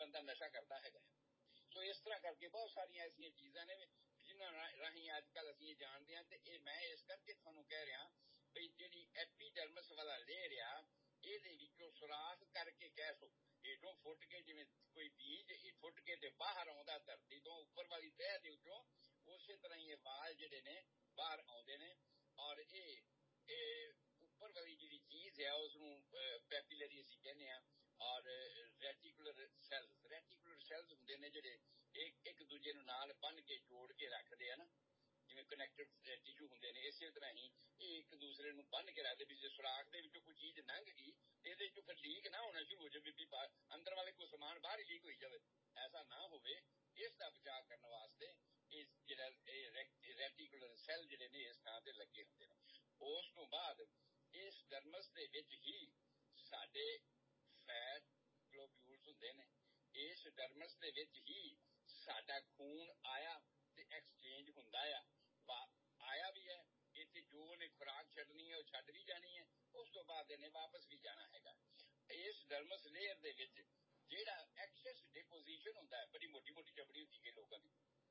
ਬੰਦਾ ਨਸ਼ਾ ਕਰਦਾ ਹੈਗਾ। ਸੋ ਇਸ ਤਰ੍ਹਾਂ ਕਰਕੇ ਬਹੁਤ ਸਾਰੀਆਂ ਐਸੀਆਂ ਚੀਜ਼ਾਂ ਨੇ ਜਿਨ੍ਹਾਂ ਰਾਹੀਂ ਅੱਜ ਕੱਲ੍ਹ ਅਸੀਂ ਇਹ ਜਾਣਦੇ ਹਾਂ। ਤੇ ਇਹ ਮੈਂ ਇਸ ਕਰਕੇ ਤੁਹਾਨੂੰ ਕਹਿ ਰਿਹਾ ਵੀ ਜਿਹੜੀ ਐਪੀਡਰਮਸ ਵਾਲਾ ਲੇਅਰ ਆ ਇਹਦੇ ਵਿੱਚੋਂ ਸੁਰਾਖ ਕਰਕੇ ਕਹਿ ਸੋ ਹੇਠੋਂ ਫੁੱਟ ਕੇ ਜਿਵੇਂ ਕੋਈ ਬੀਜ ਫੁੱਟ ਕੇ ਤੇ ਬਾਹਰ ਆਉਂਦਾ ਧਰਤੀ ਤੋਂ ਉੱਪਰ ਵਾਲੀ ਤਹਿ ਦੇ ਵਿੱਚੋਂ, ਉਸੇ ਤਰ੍ਹਾਂ ਹੀ ਇਹ ਵਾਲ ਜਿਹੜੇ ਨੇ ਬਾਹਰ ਆਉਂਦੇ ਨੇ। ਔਰ ਇਹ ਉੱਪਰ ਵਾਲੀ ਜਿਹੜੀ ਚੀਜ਼ ਹੈ ਉਸਨੂੰ ਪੈਪੀਲਰੀ ਅਸੀਂ ਕਹਿੰਦੇ ਹਾਂ। ਔਰ ਰੈਟੀਕੂਲਰ ਸੈਲਸ ਹੁੰਦੇ ਨੇ ਜਿਹੜੇ ਇੱਕ ਦੂਜੇ ਨੂੰ ਨਾਲ ਬੰਨ ਕੇ ਜੋੜ ਕੇ ਰੱਖਦੇ ਆ ਨਾ, ਜਿਵੇਂ ਕਨੈਕਟਿਵ ਟਿਸ਼ੂ ਹੁੰਦੇ ਨੇ। ਇਸੇ ਤਰ੍ਹਾਂ ਹੀ ਇਹ ਇੱਕ ਦੂਸਰੇ ਨੂੰ ਬੰਨ ਕੇ ਰੱਖਦੇ ਵੀ ਜੇ ਸੁਰਾਖ ਦੇ ਵਿੱਚੋਂ ਕੋਈ ਚੀਜ਼ ਲੰਘ ਗਈ ਇਹਦੇ ਚੋਂ ਫਿਰ ਲੀਕ ਨਾ ਹੋਣਾ ਸ਼ੁਰੂ ਹੋ ਜਾਵੇ ਵੀ ਅੰਦਰ ਵਾਲੇ ਕੋਈ ਸਮਾਨ ਬਾਹਰ ਹੀ ਲੀਕ ਹੋਈ ਜਾਵੇ, ਐਸਾ ਨਾ ਹੋਵੇ। ਇਸ ਦਾ ਬਚਾਅ ਕਰਨ ਵਾਸਤੇ ਇਹ ਜਿਹੜਾ ਰੈਟੀਕੂਲਰ ਸੈੱਲ ਜਿਹੜੇ ਨੇ ਇਸ ਥਾਂ ਤੇ ਲੱਗੇ ਹੁੰਦੇ ਨੇ। ਉਸ ਤੋਂ ਬਾਅਦ ਇਸ ਡਰਮਸ ਦੇ ਵਿੱਚ ਹੀ ਸਾਡੇ ਫੈਟ ਗਲੋਬਿਊਲਸ ਹੁੰਦੇ ਨੇ। ਇਸ ਡਰਮਸ ਦੇ ਵਿੱਚ ਹੀ ਸਾਡਾ ਖੂਨ ਆਇਆ ਤੇ ਐਕਸਚੇਂਜ ਹੁੰਦਾ ਆਇਆ ਵੀ ਹੈ। ਇੱਥੇ ਜੋ ਉਹਨੇ ਖੁਰਾਕ ਛੱਡਣੀ ਹੈ ਉਹ ਛੱਡ ਵੀ ਜਾਣੀ ਹੈ, ਉਸ ਤੋਂ ਬਾਅਦ ਇਹਨੇ ਵਾਪਸ ਵੀ ਜਾਣਾ ਹੈਗਾ। ਇਸ ਡਰਮਸ ਲੇਅਰ ਦੇ ਵਿੱਚ ਜਿਹੜਾ ਐਕਸੈਸ ਡਿਪੋਜੀਸ਼ਨ ਹੁੰਦਾ ਹੈ, ਬੜੀ ਮੋਟੀ ਮੋਟੀ ਚਮੜੀ ਹੁੰਦੀ ਹੈ ਲੋਕਾਂ ਦੀ,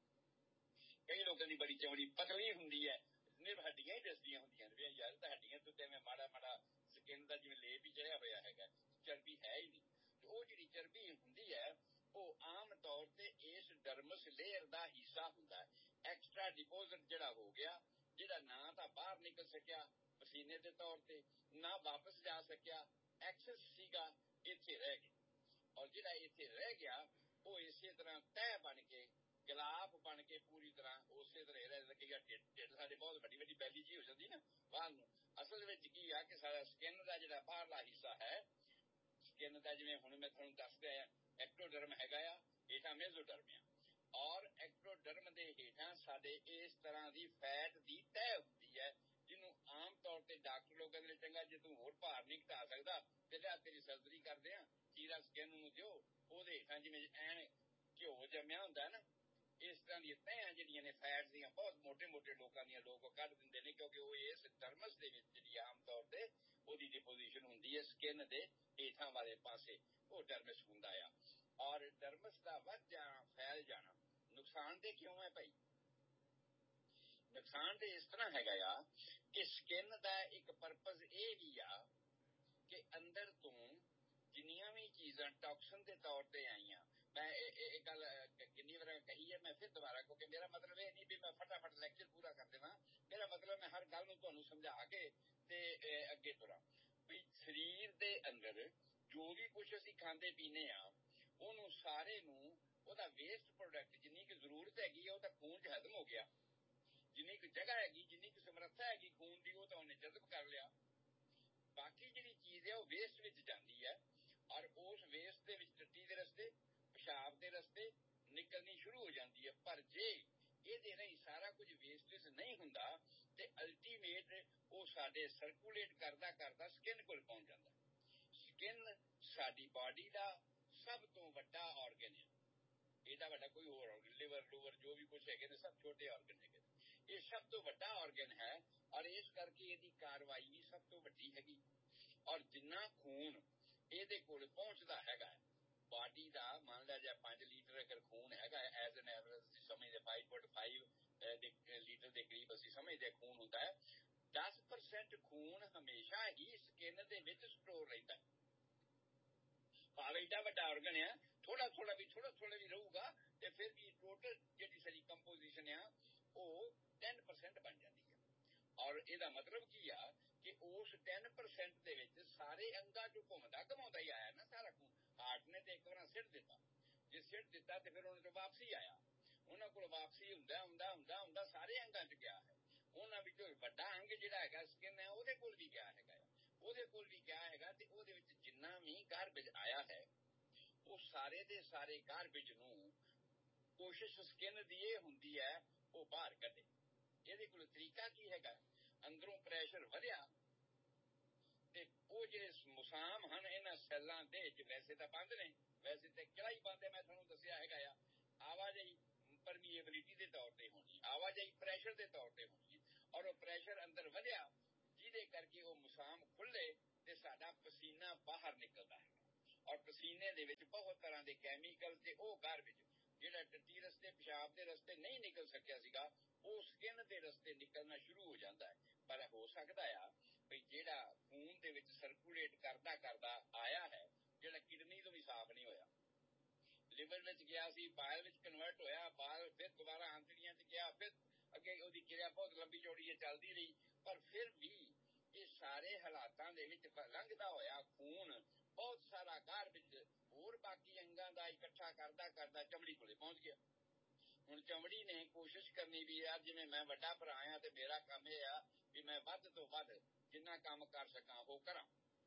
ਕਈ ਲੋਕਾਂ ਦੀ ਬੜੀ ਚਮੜੀ ਪਤਲੀ ਹੁੰਦੀ ਹੈ, ਨਿਰ ਹੱਡੀਆਂ ਹੀ ਦੱਸਦੀਆਂ ਹੁੰਦੀਆਂ ਨੇ ਵੀ ਯਾਰ ਤਾਂ ਹੱਡੀਆਂ ਤੋਂ ਐਵੇਂ ਮਾੜਾ ਮਾੜਾ ਸਕਿਨ ਦਾ ਜਿਵੇਂ ਲੇਪ ਹੀ ਚੜਿਆ ਹੋਇਆ ਹੈਗਾ, ਚਰਬੀ ਹੈ ਹੀ ਨਹੀਂ। ਤੇ ਉਹ ਜਿਹੜੀ ਚਰਬੀ ਹੁੰਦੀ ਹੈ ਉਹ ਆਮ ਤੌਰ ਤੇ ਇਸ ਡਰਮਸ ਲੇਅਰ ਦਾ ਹਿੱਸਾ ਹੁੰਦਾ ਹੈ। ਐਕਸਟਰਾ ਡਿਪੋਜ਼ਿਟ ਜਿਹੜਾ ਹੋ ਗਿਆ, ਜਿਹੜਾ ਨਾ ਤਾਂ ਬਾਹਰ ਨਿਕਲ ਸਕਿਆ ਪਸੀਨੇ ਦੇ ਤੌਰ ਤੇ, ਨਾ ਵਾਪਸ ਜਾ ਸਕਿਆ, ਐਕਸੈਸ ਸੀਗਾ, ਇੱਥੇ ਰਹਿ ਗਿਆ। ਔਰ ਜਿਹੜਾ ਇੱਥੇ ਰਹਿ ਗਿਆ ਉਹ ਇਸੇ ਤਰ੍ਹਾਂ ਤਹਿ ਬਣ ਕੇ ਗਿਲਾਫ ਬਣ ਕੇ ਪੂਰੀ ਤਰ੍ਹਾਂ ਉਸੇ ਤਰ੍ਹਾਂ ਰਹਿ ਸਕੇਗਾ। ਢਿੱਡ ਸਾਡੇ ਬਹੁਤ ਵੱਡੀ ਵੱਡੀ ਬੈਲੀ ਜੀ ਹੋ ਜਾਂਦੀ ਨਾ ਬਾਹਰ ਨੂੰ। ਅਸਲ ਵਿੱਚ ਕੀ ਆ ਕਿ ਸਾਡਾ ਸਕਿਨ ਦਾ ਜਿਹੜਾ ਬਾਹਰਲਾ ਹਿੱਸਾ ਹੈ, ਸਕਿਨ ਦਾ ਜਿਵੇਂ ਹੁਣ ਮੈਂ ਤੁਹਾਨੂੰ ਦੱਸ ਰਿਹਾ ਐਕਟੋਡਰਮ ਹੈਗਾ ਆ, ਹੇਠਾਂ ਮੇਜ਼ੋਡਰਮ ਆ। ਔਰ ਐਕਟੋਡਰਮ ਦੇ ਹੇਠਾਂ ਸਾਡੇ ਇਸ ਤਰ੍ਹਾਂ ਦੀ ਫੈਟ ਦੀ ਤਹਿ ਹੁੰਦੀ ਹੈ ਜਿਹਨੂੰ ਆਮ ਤੌਰ ਤੇ ਡਾਕਟਰ ਲੋਕ ਕਹਿੰਦੇ ਚੰਗਾ ਜੇ ਤੂੰ ਹੋਰ ਭਾਰ ਨਹੀਂ ਘਟਾ ਸਕਦਾ ਤੇ ਲਿਆ ਤੇਰੀ ਸਰਜਰੀ ਕਰਦੇ ਆ, ਚੀਰਾ ਸਕਿਨ ਨੂੰ ਦਿਓ, ਉਹਦੇ ਹੇਠਾਂ ਜਿਵੇਂ ਐਨ ਘਿਓ ਜੰਮਿਆ ਹੁੰਦਾ ਨਾ, ਇਸ ਤਰ੍ਹਾਂ ਦੀਆਂ ਤਹਿਆਂ ਜਿਹੜੀਆਂ ਨੇ ਫੈਟ ਦੀਆਂ ਬਹੁਤ ਮੋਟੇ ਮੋਟੇ ਲੋਕਾਂ ਦੀਆਂ ਲੋਕ ਕੱਢ ਦਿੰਦੇ ਨੇ, ਕਿਉਂਕਿ ਉਹ ਇਸ ਡਰਮਸ ਦੇ ਵਿੱਚ ਜਿਹੜੀ ਆਮ ਤੌਰ ਤੇ ਉਹਦੀ ਡਿਪੋਜੀਸ਼ਨ ਹੁੰਦੀ ਹੈ ਸਕਿਨ ਦੇ ਹੇਠਾਂ ਵਾਲੇ ਪਾਸੇ, ਉਹ ਡਰਮਸ ਹੁੰਦਾ ਆ। ਔਰ ਡਰਮਸ ਦਾ ਵੱਧ ਜਾਣਾ ਫੈਲ ਜਾਣਾ ਨੁਕਸਾਨ ਦੇ ਕਿਉਂ ਹੈ ਭਾਈ? ਨੁਕਸਾਨ ਤੇ ਇਸ ਤਰ੍ਹਾਂ ਹੈਗਾ ਆ ਕਿ ਸਕਿਨ ਦਾ ਇੱਕ ਪਰਪਸ ਇਹ ਵੀ ਆ ਕਿ ਅੰਦਰ ਤੋਂ ਜਿੰਨੀਆਂ ਵੀ ਚੀਜ਼ਾਂ ਟੌਕਸਨ ਦੇ ਤੌਰ ਤੇ ਆਈਆਂ, ਮੈਂ ਇਹ ਗੱਲ ਕਿੰਨੀ ਵਾਰ ਕਹੀ ਹੈ, ਮੈਂ ਫਿਰ ਦੁਬਾਰਾ, ਕਿਉਂਕਿ ਮੇਰਾ ਮਤਲਬ ਇਹ ਨਹੀਂ ਵੀ ਮੈਂ ਫਟਾਫਟ ਲੈਕਚਰ ਪੂਰਾ ਕਰ ਦੇਵਾਂ। ਮੇਰਾ ਮਤਲਬ ਮੈਂ ਹਰ ਗੱਲ ਨੂੰ ਤੁਹਾਨੂੰ ਸਮਝਾ ਕੇ ਤੇ ਅੱਗੇ ਤੁਰਾਂ ਵੀ ਸਰੀਰ ਦੇ ਅੰਦਰ ਜੋ ਵੀ ਕੁਛ ਅਸੀਂ ਖਾਂਦੇ ਪੀਂਦੇ ਆ ਉਹਨੂੰ ਸਾਰੇ ਨੂੰ ਉਹਦਾ ਵੇਸਟ ਪ੍ਰੋਡਕਟ ਜਿੰਨੀ ਕੁ ਜ਼ਰੂਰਤ ਹੈਗੀ ਆ ਉਹ ਤਾਂ ਖੂਨ 'ਚ ਹਜ਼ਮ ਹੋ ਗਿਆ, ਜਿੰਨੀ ਕੁ ਜਗ੍ਹਾ ਹੈਗੀ ਜਿੰਨੀ ਕੁ ਸਮਰੱਥਾ ਹੈਗੀ ਖੂਨ ਦੀ ਉਹ ਤਾਂ ਉਹਨੇ ਜਜ਼ਬ ਕਰ ਲਿਆ। ਬਾਕੀ ਜਿਹੜੀ ਚੀਜ਼ ਹੈ ਉਹ ਵੇਸਟ ਵਿੱਚ ਜਾਂਦੀ ਹੈ ਔਰ ਉਸ ਵੇਸਟ ਦੇ ਵਿੱਚ ਟੱਟੀ ਦੇ ਰਸਤੇ ਪਿਸ਼ਾਬ ਦੇ ਰਸਤੇ ਨਿਕਲਣੀ ਸ਼ੁਰੂ ਹੋ ਜਾਂਦੀ ਹੈ। ਪਰ ਜੇ ਇਹਦੇ ਰਾਹੀਂ ਸਾਰਾ ਕੁਝ ਵੇਸਟੇਜ ਨਹੀਂ ਹੁੰਦਾ ਤੇ ਅਲਟੀਮੇਟ ਉਹ ਸਾਡੇ ਸਰਕੂਲੇਟ ਕਰਦਾ ਕਰਦਾ ਸਕਿਨ ਕੋਲ ਪਹੁੰਚ ਜਾਂਦਾ। ਸਕਿਨ ਸਾਡੀ ਬਾਡੀ ਦਾ ਸਭ ਤੋਂ ਵੱਡਾ ਆਰਗਨ ਹੈ, ਇਹਦਾ ਵੱਡਾ ਕੋਈ ਹੋਰ ਲਿਵਰ ਲੂਵਰ ਜੋ ਵੀ ਕੁਛ ਹੈਗੇ ਨੇ ਸਭ ਛੋਟੇ ਆਰਗਨ ਹੈਗੇ ਨੇ, ਇਹ ਸਭ ਤੋਂ ਵੱਡਾ ਆਰਗਨ ਹੈ ਔਰ ਇਸ ਕਰਕੇ ਇਹਦੀ ਕਾਰਵਾਈ ਵੀ ਸਭ ਤੋਂ ਵੱਡੀ ਹੈਗੀ। ਔਰ ਜਿੰਨਾ ਖੂਨ ਇਹਦੇ ਕੋਲ ਪਹੁੰਚਦਾ ਹੈਗਾ ਬਾਡੀ ਦਾ, ਮੰਨ ਲਿਆ ਜਾਂ 5 ਲੀਟਰ ਅਗਰ ਖੂਨ ਹੈਗਾ ਐਜ਼ ਐਨ ਐਵਰੇਜ ਅਸੀਂ ਸਮਝਦੇ 5.5 ਲੀਟਰ ਦੇ ਕਰੀਬ ਅਸੀਂ ਸਮਝਦੇ ਖੂਨ ਹੁੰਦਾ ਹੈ, 10% ਖੂਨ ਹਮੇਸ਼ਾ ਹੀ ਸਕਿਨ ਦੇ ਵਿੱਚ ਸਟੋਰ ਰਹਿੰਦਾ ਹੈ। ਭਾਵੇਂ ਏਡਾ ਵੱਡਾ ਆਰਗਨ ਆ, ਥੋੜਾ ਥੋੜਾ ਵੀ ਰਹੂਗਾ ਤੇ ਫਿਰ ਵੀ ਟੋਟਲ ਜਿਹੜੀ ਸਾਡੀ ਕੰਪੋਜੀਸ਼ਨ ਆ ਉਹ 10% ਬਣ ਜਾਂਦੀ ਹੈ। ਔਰ ਇਹਦਾ ਮਤਲਬ ਕੀ ਆ ਕਿ ਉਸ 10% ਦੇ ਵਿੱਚ ਸਾਰੇ ਅੰਗਾਂ ਚੋਂ ਘੁਮਾਉਂਦਾ ਹੀ ਆਇਆ ਨਾ ਸਾਰਾ ਖੂਨ। ਹਾਰਟ ਨੇ ਤੇ ਇੱਕ ਵਾਰ ਸਿੱਟ ਦਿੱਤਾ, ਜੇ ਸਿੱਟ ਦਿੱਤਾ ਤੇ ਫਿਰ ਉਹਨਾਂ ਤੋਂ ਵਾਪਸੀ ਆਇਆ, ਉਹਨਾਂ ਕੋਲ ਵਾਪਸੀ ਹੁੰਦਾ ਸਾਰੇ ਅੰਗਾਂ 'ਚ ਗਿਆ ਹੈ। ਉਹਨਾਂ ਵਿੱਚੋਂ ਵੱਡਾ ਅੰਗ ਜਿਹੜਾ ਹੈਗਾ ਸਕਿਨ ਹੈ ਉਹਦੇ ਕੋਲ ਵੀ ਗਿਆ ਹੈਗਾ ਤੇ ਉਹਦੇ ਵਿੱਚ ਜਿੰਨਾ ਵੀ ਗਾਰਬੇਜ ਆਇਆ ਹੈ ਉਹ ਸਾਰੇ ਦੇ ਸਾਰੇ ਗਾਰਬੇਜ ਨੂੰ ਕੋਸ਼ਿਸ਼ ਸਕਿਨ ਦੀ ਇਹ ਹੁੰਦੀ ਹੈ ਉਹ ਬਾਹਰ ਕੱਢੇ। ਇਹਦੇ ਕੋਲ ਤਰੀਕਾ ਕੀ ਹੈਗਾ, ਅੰਦਰੋਂ ਪ੍ਰੈਸ਼ਰ ਵਧਿਆ ਤੇ ਉਹ ਜਿਹੜੇ ਮੁਸਾਮ ਹਨ ਇਹਨਾਂ ਸੈੱਲਾਂ ਦੇ ਵੈਸੇ ਤਾਂ ਬੰਦ ਨੇ, ਵੈਸੇ ਤਾਂ ਕਿਹੜਾ ਹੀ ਬੰਦ ਹੈ, ਮੈਂ ਤੁਹਾਨੂੰ ਦੱਸਿਆ ਹੈਗਾ ਆ। ਆਵਾਜਾਈ ਪਰਮੀਏਬਿਲਿਟੀ ਦੇ ਤੌਰ ਤੇ ਹੋਣੀ, ਆਵਾਜਾਈ ਪ੍ਰੈਸ਼ਰ ਦੇ ਤੌਰ ਤੇ ਹੋਣੀ ਔਰ ਉਹ ਪ੍ਰੈਸ਼ਰ ਅੰਦਰ ਵਧਿਆ ਜਿਹਦੇ ਕਰਕੇ ਉਹ ਮੁਸਾਮ ਖੁੱਲੇ ਤੇ ਸਾਡਾ ਪਸੀਨਾ ਬਾਹਰ ਨਿਕਲਦਾ ਹੈ। ਔਰ ਸੀਨੇ ਦੇ ਵਿੱਚ ਬਹੁਤ ਤਰ੍ਹਾਂ ਦੇ ਕੈਮੀਕਲ ਤੇ ਉਹ ਗਾਰਬੇਜ ਜਿਹੜਾ ਟੱਟੀ ਰਸਤੇ ਪਿਸ਼ਾਬ ਦੇ ਰਸਤੇ ਨਹੀਂ ਨਿਕਲ ਸਕਿਆ ਸੀਗਾ ਉਹ ਸਕਿਨ ਦੇ ਰਸਤੇ ਨਿਕਲਣਾ ਸ਼ੁਰੂ ਹੋ ਜਾਂਦਾ ਹੈ। ਪਰ ਹੋ ਸਕਦਾ ਆ ਵੀ ਜਿਹੜਾ ਖੂਨ ਦੇ ਵਿੱਚ ਸਰਕੂਲੇਟ ਕਰਦਾ ਕਰਦਾ ਆਇਆ ਹੈ, ਜਿਹੜਾ ਕਿਡਨੀ ਤੋਂ ਵੀ ਸਾਫ਼ ਨਹੀਂ ਹੋਇਆ, ਲਿਵਰ ਵਿੱਚ ਗਿਆ ਸੀ, ਬਾਇਲ ਵਿੱਚ ਕਨਵਰਟ ਹੋਇਆ, ਬਾਇਲ ਫਿਰ ਦੁਬਾਰਾ ਆਂਤੜੀਆਂ 'ਚ ਗਿਆ, ਫਿਰ ਅੱਗੇ ਉਹਦੀ ਕਿਰਿਆ ਬਹੁਤ ਲੰਬੀ ਚੌੜੀ ਚੱਲਦੀ ਰਹੀ। ਪਰ ਫਿਰ ਵੀ ਇਹ ਸਾਰੇ ਹਾਲਾਤਾਂ ਦੇ ਵਿੱਚ ਲੰਘਦਾ ਹੋਇਆ ਖੂਨ ਬਹੁਤ ਸਾਰਾ ਗਾਰਬੇਜ ਹੋਰ ਬਾਕੀ ਅੰਗਾਂ ਦਾ ਇਕੱਠਾ ਕਰਦਾ ਕਰਦਾ ਚਮੜੀ ਕੋਲੇ ਪਹੁੰਚ ਗਿਆ। ਹੁਣ ਚਮੜੀ ਨੇ ਕੋਸ਼ਿਸ਼ ਕਰਨੀ ਵੀ ਯਾਰ ਜਿਵੇਂ ਮੈਂ ਵੱਡਾ ਭਰਾ ਆ ਤੇ ਮੇਰਾ ਕੰਮ ਇਹ ਆ ਵੀ ਮੈਂ ਵੱਧ ਤੋਂ ਵੱਧ ਜਿੰਨਾ ਕੰਮ ਕਰ ਸਕਾਂ ਉਹ ਕਰਾਂ,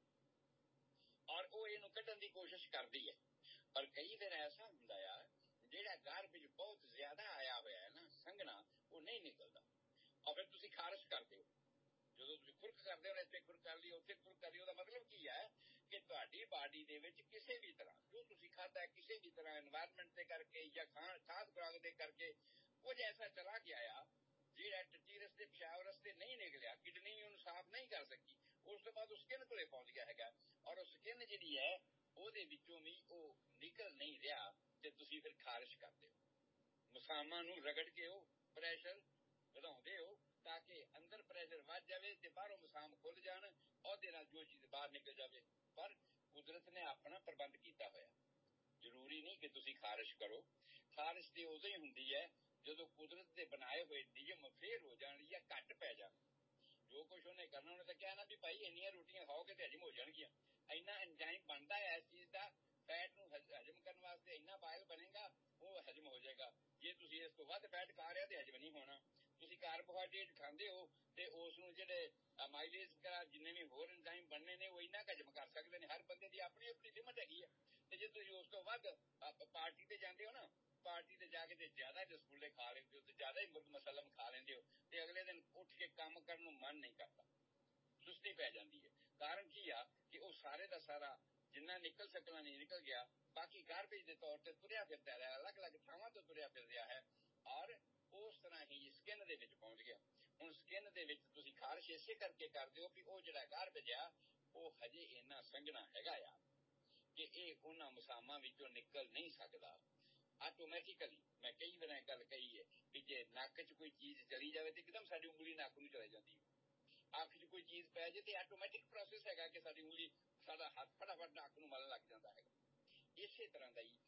ਔਰ ਉਹ ਇਹਨੂੰ ਕੱਢਣ ਦੀ ਕੋਸ਼ਿਸ਼ ਕਰਦੀ ਹੈ। ਪਰ ਕਈ ਵਾਰ ਐਸਾ ਹੁੰਦਾ ਆ ਜਿਹੜਾ ਗਾਰਬੇਜ ਬਹੁਤ ਜ਼ਿਆਦਾ ਆਇਆ ਹੋਇਆ ਹੈ ਨਾ, ਸੰਘਣਾ, ਉਹ ਨਹੀਂ ਨਿਕਲਦਾ, ਔਰ ਫਿਰ ਤੁਸੀਂ ਖਾਰਸ਼ ਕਰਦੇ ਹੋ। ਜਦੋਂ ਤੁਸੀਂ ਖੁਰਕ ਕਰਦੇ ਹੋ, ਇੱਥੇ ਖੁਰਕ ਕਰ ਲਈ, ਉੱਥੇ ਖੁਰਕ ਕਰ ਲਈ, ਉਹਦਾ ਮਤਲਬ ਕੀ ਹੈ ਕਿ ਤੁਹਾਡੀ ਬਾਡੀ ਦੇ ਵਿੱਚ ਕਿਸੇ ਵੀ ਤਰ੍ਹਾਂ ਜੋ ਤੁਸੀਂ ਖਾਧਾ, ਕਿਸੇ ਵੀ ਤਰ੍ਹਾਂ এনवायरमेंट ਦੇ ਕਰਕੇ ਜਾਂ ਖਾਦ ਖੁਰਾਕ ਦੇ ਕਰਕੇ ਕੁਝ ਐਸਾ ਚਲਾ ਗਿਆ ਆ ਜਿਹੜਾ ਟੱਟੀ ਰਸਤੇ ਪਿਸ਼ਾਬ ਰਸਤੇ ਨਹੀਂ ਨਿਕਲਿਆ, ਕਿਡਨੀ ਵੀ ਉਹਨੂੰ ਸਾਫ਼ ਨਹੀਂ ਕਰ ਸਕੀ। ਉਸ ਤੋਂ ਬਾਅਦ ਉਹ ਸਕਿਨ ਕੋਲੇ ਪਹੁੰਚ ਗਿਆ ਹੈਗਾ, ਔਰ ਉਹ ਸਕਿਨ ਜਿਹੜੀ ਹੈ ਉਹਦੇ ਵਿੱਚੋਂ ਵੀ ਉਹ ਨਿਕਲ ਨਹੀਂ ਰਿਹਾ ਤੇ ਤੁਸੀਂ ਫਿਰ ਖਾਰਿਸ਼ ਕਰਦੇ ਹੋ। ਮਸਾਮਾਂ ਨੂੰ ਰਗੜ ਕੇ ਉਹ ਪ੍ਰੈਸ਼ਰ ਵਧਾਉਂਦੇ ਹੋ ਤਾਂ ਕਿ ਅੰਦਰ ਪ੍ਰੈਸ਼ਰ ਵੱਧ ਜਾਵੇ ਤੇ ਬਾਹਰੋਂ ਮਸਾਮ ਖੁੱਲ ਜਾਣ, ਉਹਦੇ ਨਾਲ ਜੋ ਚੀਜ਼ ਬਾਹਰ ਨਿਕਲ ਜਾਵੇ। ਪਰ ਕੁਦਰਤ ਨੇ ਆਪਣਾ ਪ੍ਰਬੰਧ ਕੀਤਾ ਹੋਇਆ, ਜ਼ਰੂਰੀ ਨਹੀਂ ਕਿ ਤੁਸੀਂ ਖਾਰਿਸ਼ ਕਰੋ। ਖਾਰਿਸ਼ ਤੇ ਉਦੋਂ ਹੀ ਹੁੰਦੀ ਹੈ ਜਦੋਂ ਕੁਦਰਤ ਦੇ ਬਣਾਏ ਹੋਏ ਨਿਯਮ ਫੇਰ ਹੋ ਜਾਣ ਜਾਂ ਘੱਟ ਪੈ ਜਾਣ। ਜੋ ਕੁਛ ਉਹਨੇ ਕਰਨਾ, ਉਹਨੇ ਤਾਂ ਕਹਿਣਾ ਵੀ ਭਾਈ ਇੰਨੀਆਂ ਰੋਟੀਆਂ ਖਾਓਗੇ ਤੇ ਹਜਮ ਹੋ ਜਾਣਗੀਆਂ, ਇੰਨਾ ਐਂਜ਼ਾਈਮ ਬਣਦਾ ਹੈ ਇਸ ਚੀਜ਼ ਦਾ, ਫੈਟ ਨੂੰ ਹਜਮ ਕਰਨ ਵਾਸਤੇ ਇੰਨਾ ਬਾਇਲ ਬਣੇਗਾ, ਉਹ ਹਜਮ ਹੋ ਜਾਏਗਾ। ਜੇ ਤੁਸੀਂ ਇਸ ਤੋਂ ਵੱਧ ਫੈਟ ਖਾ ਰਹੇ ਤੇ ਹਜਮ ਨਹੀਂ ਹੋਣਾ। ਤੁਸੀਂ ਕਾਰਬੋਹਾਈਡਰੇਟ ਖਾਂਦੇ ਹੋ ਤੇ ਉਸ ਨੂੰ ਜਿਹੜੇ ਮਾਈਲੇਜ ਕਰਾ ਜਿੰਨੇ ਵੀ ਹੋਰ ਐਂਜ਼ਾਈਮ ਬਣਨੇ ਨੇ ਉਹ ਇੰਨਾ ਹਜਮ ਕਰ ਸਕਦੇ ਨੇ। ਹਰ ਬੰਦੇ ਦੀ ਆਪਣੀ ਆਪਣੀ ਲਿਮਟ ਹੈਗੀ ਹੈ। ਤੇ ਜੇ ਤੁਸੀਂ ਉਸ ਤੋਂ ਵੱਧ ਪਾਰਟੀ ਤੇ ਜਾਂਦੇ ਹੋ ਨਾ, ਪਾਰਟੀ ਤੇ ਜਾ ਕੇ ਤੇ ਜ਼ਿਆਦਾ ਰਸਗੁੱਲੇ ਖਾ ਲੈਂਦੇ ਹੋ ਤੇ ਜ਼ਿਆਦਾ ਹੀ ਮੁਰਗ ਮਸਲਮ ਖਾ ਲੈਂਦੇ ਹੋ ਤੇ ਅਗਲੇ ਦਿਨ ਉੱਠ ਕੇ ਕੰਮ ਕਰਨ ਨੂੰ ਮਨ ਨਹੀਂ ਕਰਦਾ, ਸੁਸਤੀ ਪੈ ਜਾਂਦੀ ਹੈ। ਕਾਰਨ ਕੀ ਆ ਕਿ ਉਹ ਸਾਰੇ ਦਾ ਸਾਰਾ ਜਿੰਨਾ ਨਿਕਲ ਸਕਣਾ ਨਹੀਂ ਨਿਕਲ ਗਿਆ, ਬਾਕੀ ਗਾਰਬੇਜ ਦੇ ਤੌਰ ਤੇ ਤੁਰਿਆ ਫਿਰਦਾ ਰਿਹਾ, ਅਲੱਗ-ਅਲੱਗ ਥਾਵਾਂ ਤੋਂ ਤੁਰਿਆ ਫਿਰ ਰਿਹਾ ਹੈ, ਔਰ ਉਸ ਤਰ੍ਹਾਂ ਹੀ ਸਕਿਨ ਦੇ ਵਿੱਚ ਪਹੁੰਚ ਗਿਆ। ਹੁਣ ਸਕਿਨ ਦੇ ਵਿੱਚ ਤੁਸੀਂ ਖਾਰਿਸ਼ ਇਸੇ ਕਰਕੇ ਕਰਦੇ ਹੋ ਵੀ ਉਹ ਜਿਹੜਾ ਗਾਰਬੇਜ ਆ ਉਹ ਹਜੇ ਇੰਨਾ ਸੰਘਣਾ ਹੈਗਾ ਆ ਕਿ ਇਹ ਉਹਨਾਂ ਮਸਾਮਾਂ ਵਿੱਚੋਂ ਨਿਕਲ ਨਹੀਂ ਸਕਦਾ ਆਟੋਮੈਟਿਕਲੀ। ਮੈਂ ਕਈ ਵਾਰ ਇਹ ਗੱਲ ਕਹੀ ਹੈ ਕਿ ਜੇ ਨੱਕ 'ਚ ਕੋਈ ਚੀਜ਼ ਚਲੀ ਜਾਵੇ ਤੇ ਇੱਕਦਮ ਸਾਡੀ ਉਂਗਲੀ ਨੱਕ ਨੂੰ ਚਲੇ ਜਾਂਦੀ ਹੈ, ਅੱਖ 'ਚ ਕੋਈ ਚੀਜ਼ ਪੈ ਜਾਏ ਤੇ ਆਟੋਮੈਟਿਕ ਪ੍ਰੋਸੈਸ ਹੈਗਾ ਕਿ ਸਾਡੀ ਉਂਗਲੀ, ਸਾਡਾ ਹੱਥ ਫਟਾਫਟ ਨੱਕ ਨੂੰ ਮਲਣ ਲੱਗ ਜਾਂਦਾ ਹੈਗਾ। ਇਸੇ ਤਰ੍ਹਾਂ ਦਾ ਹੀ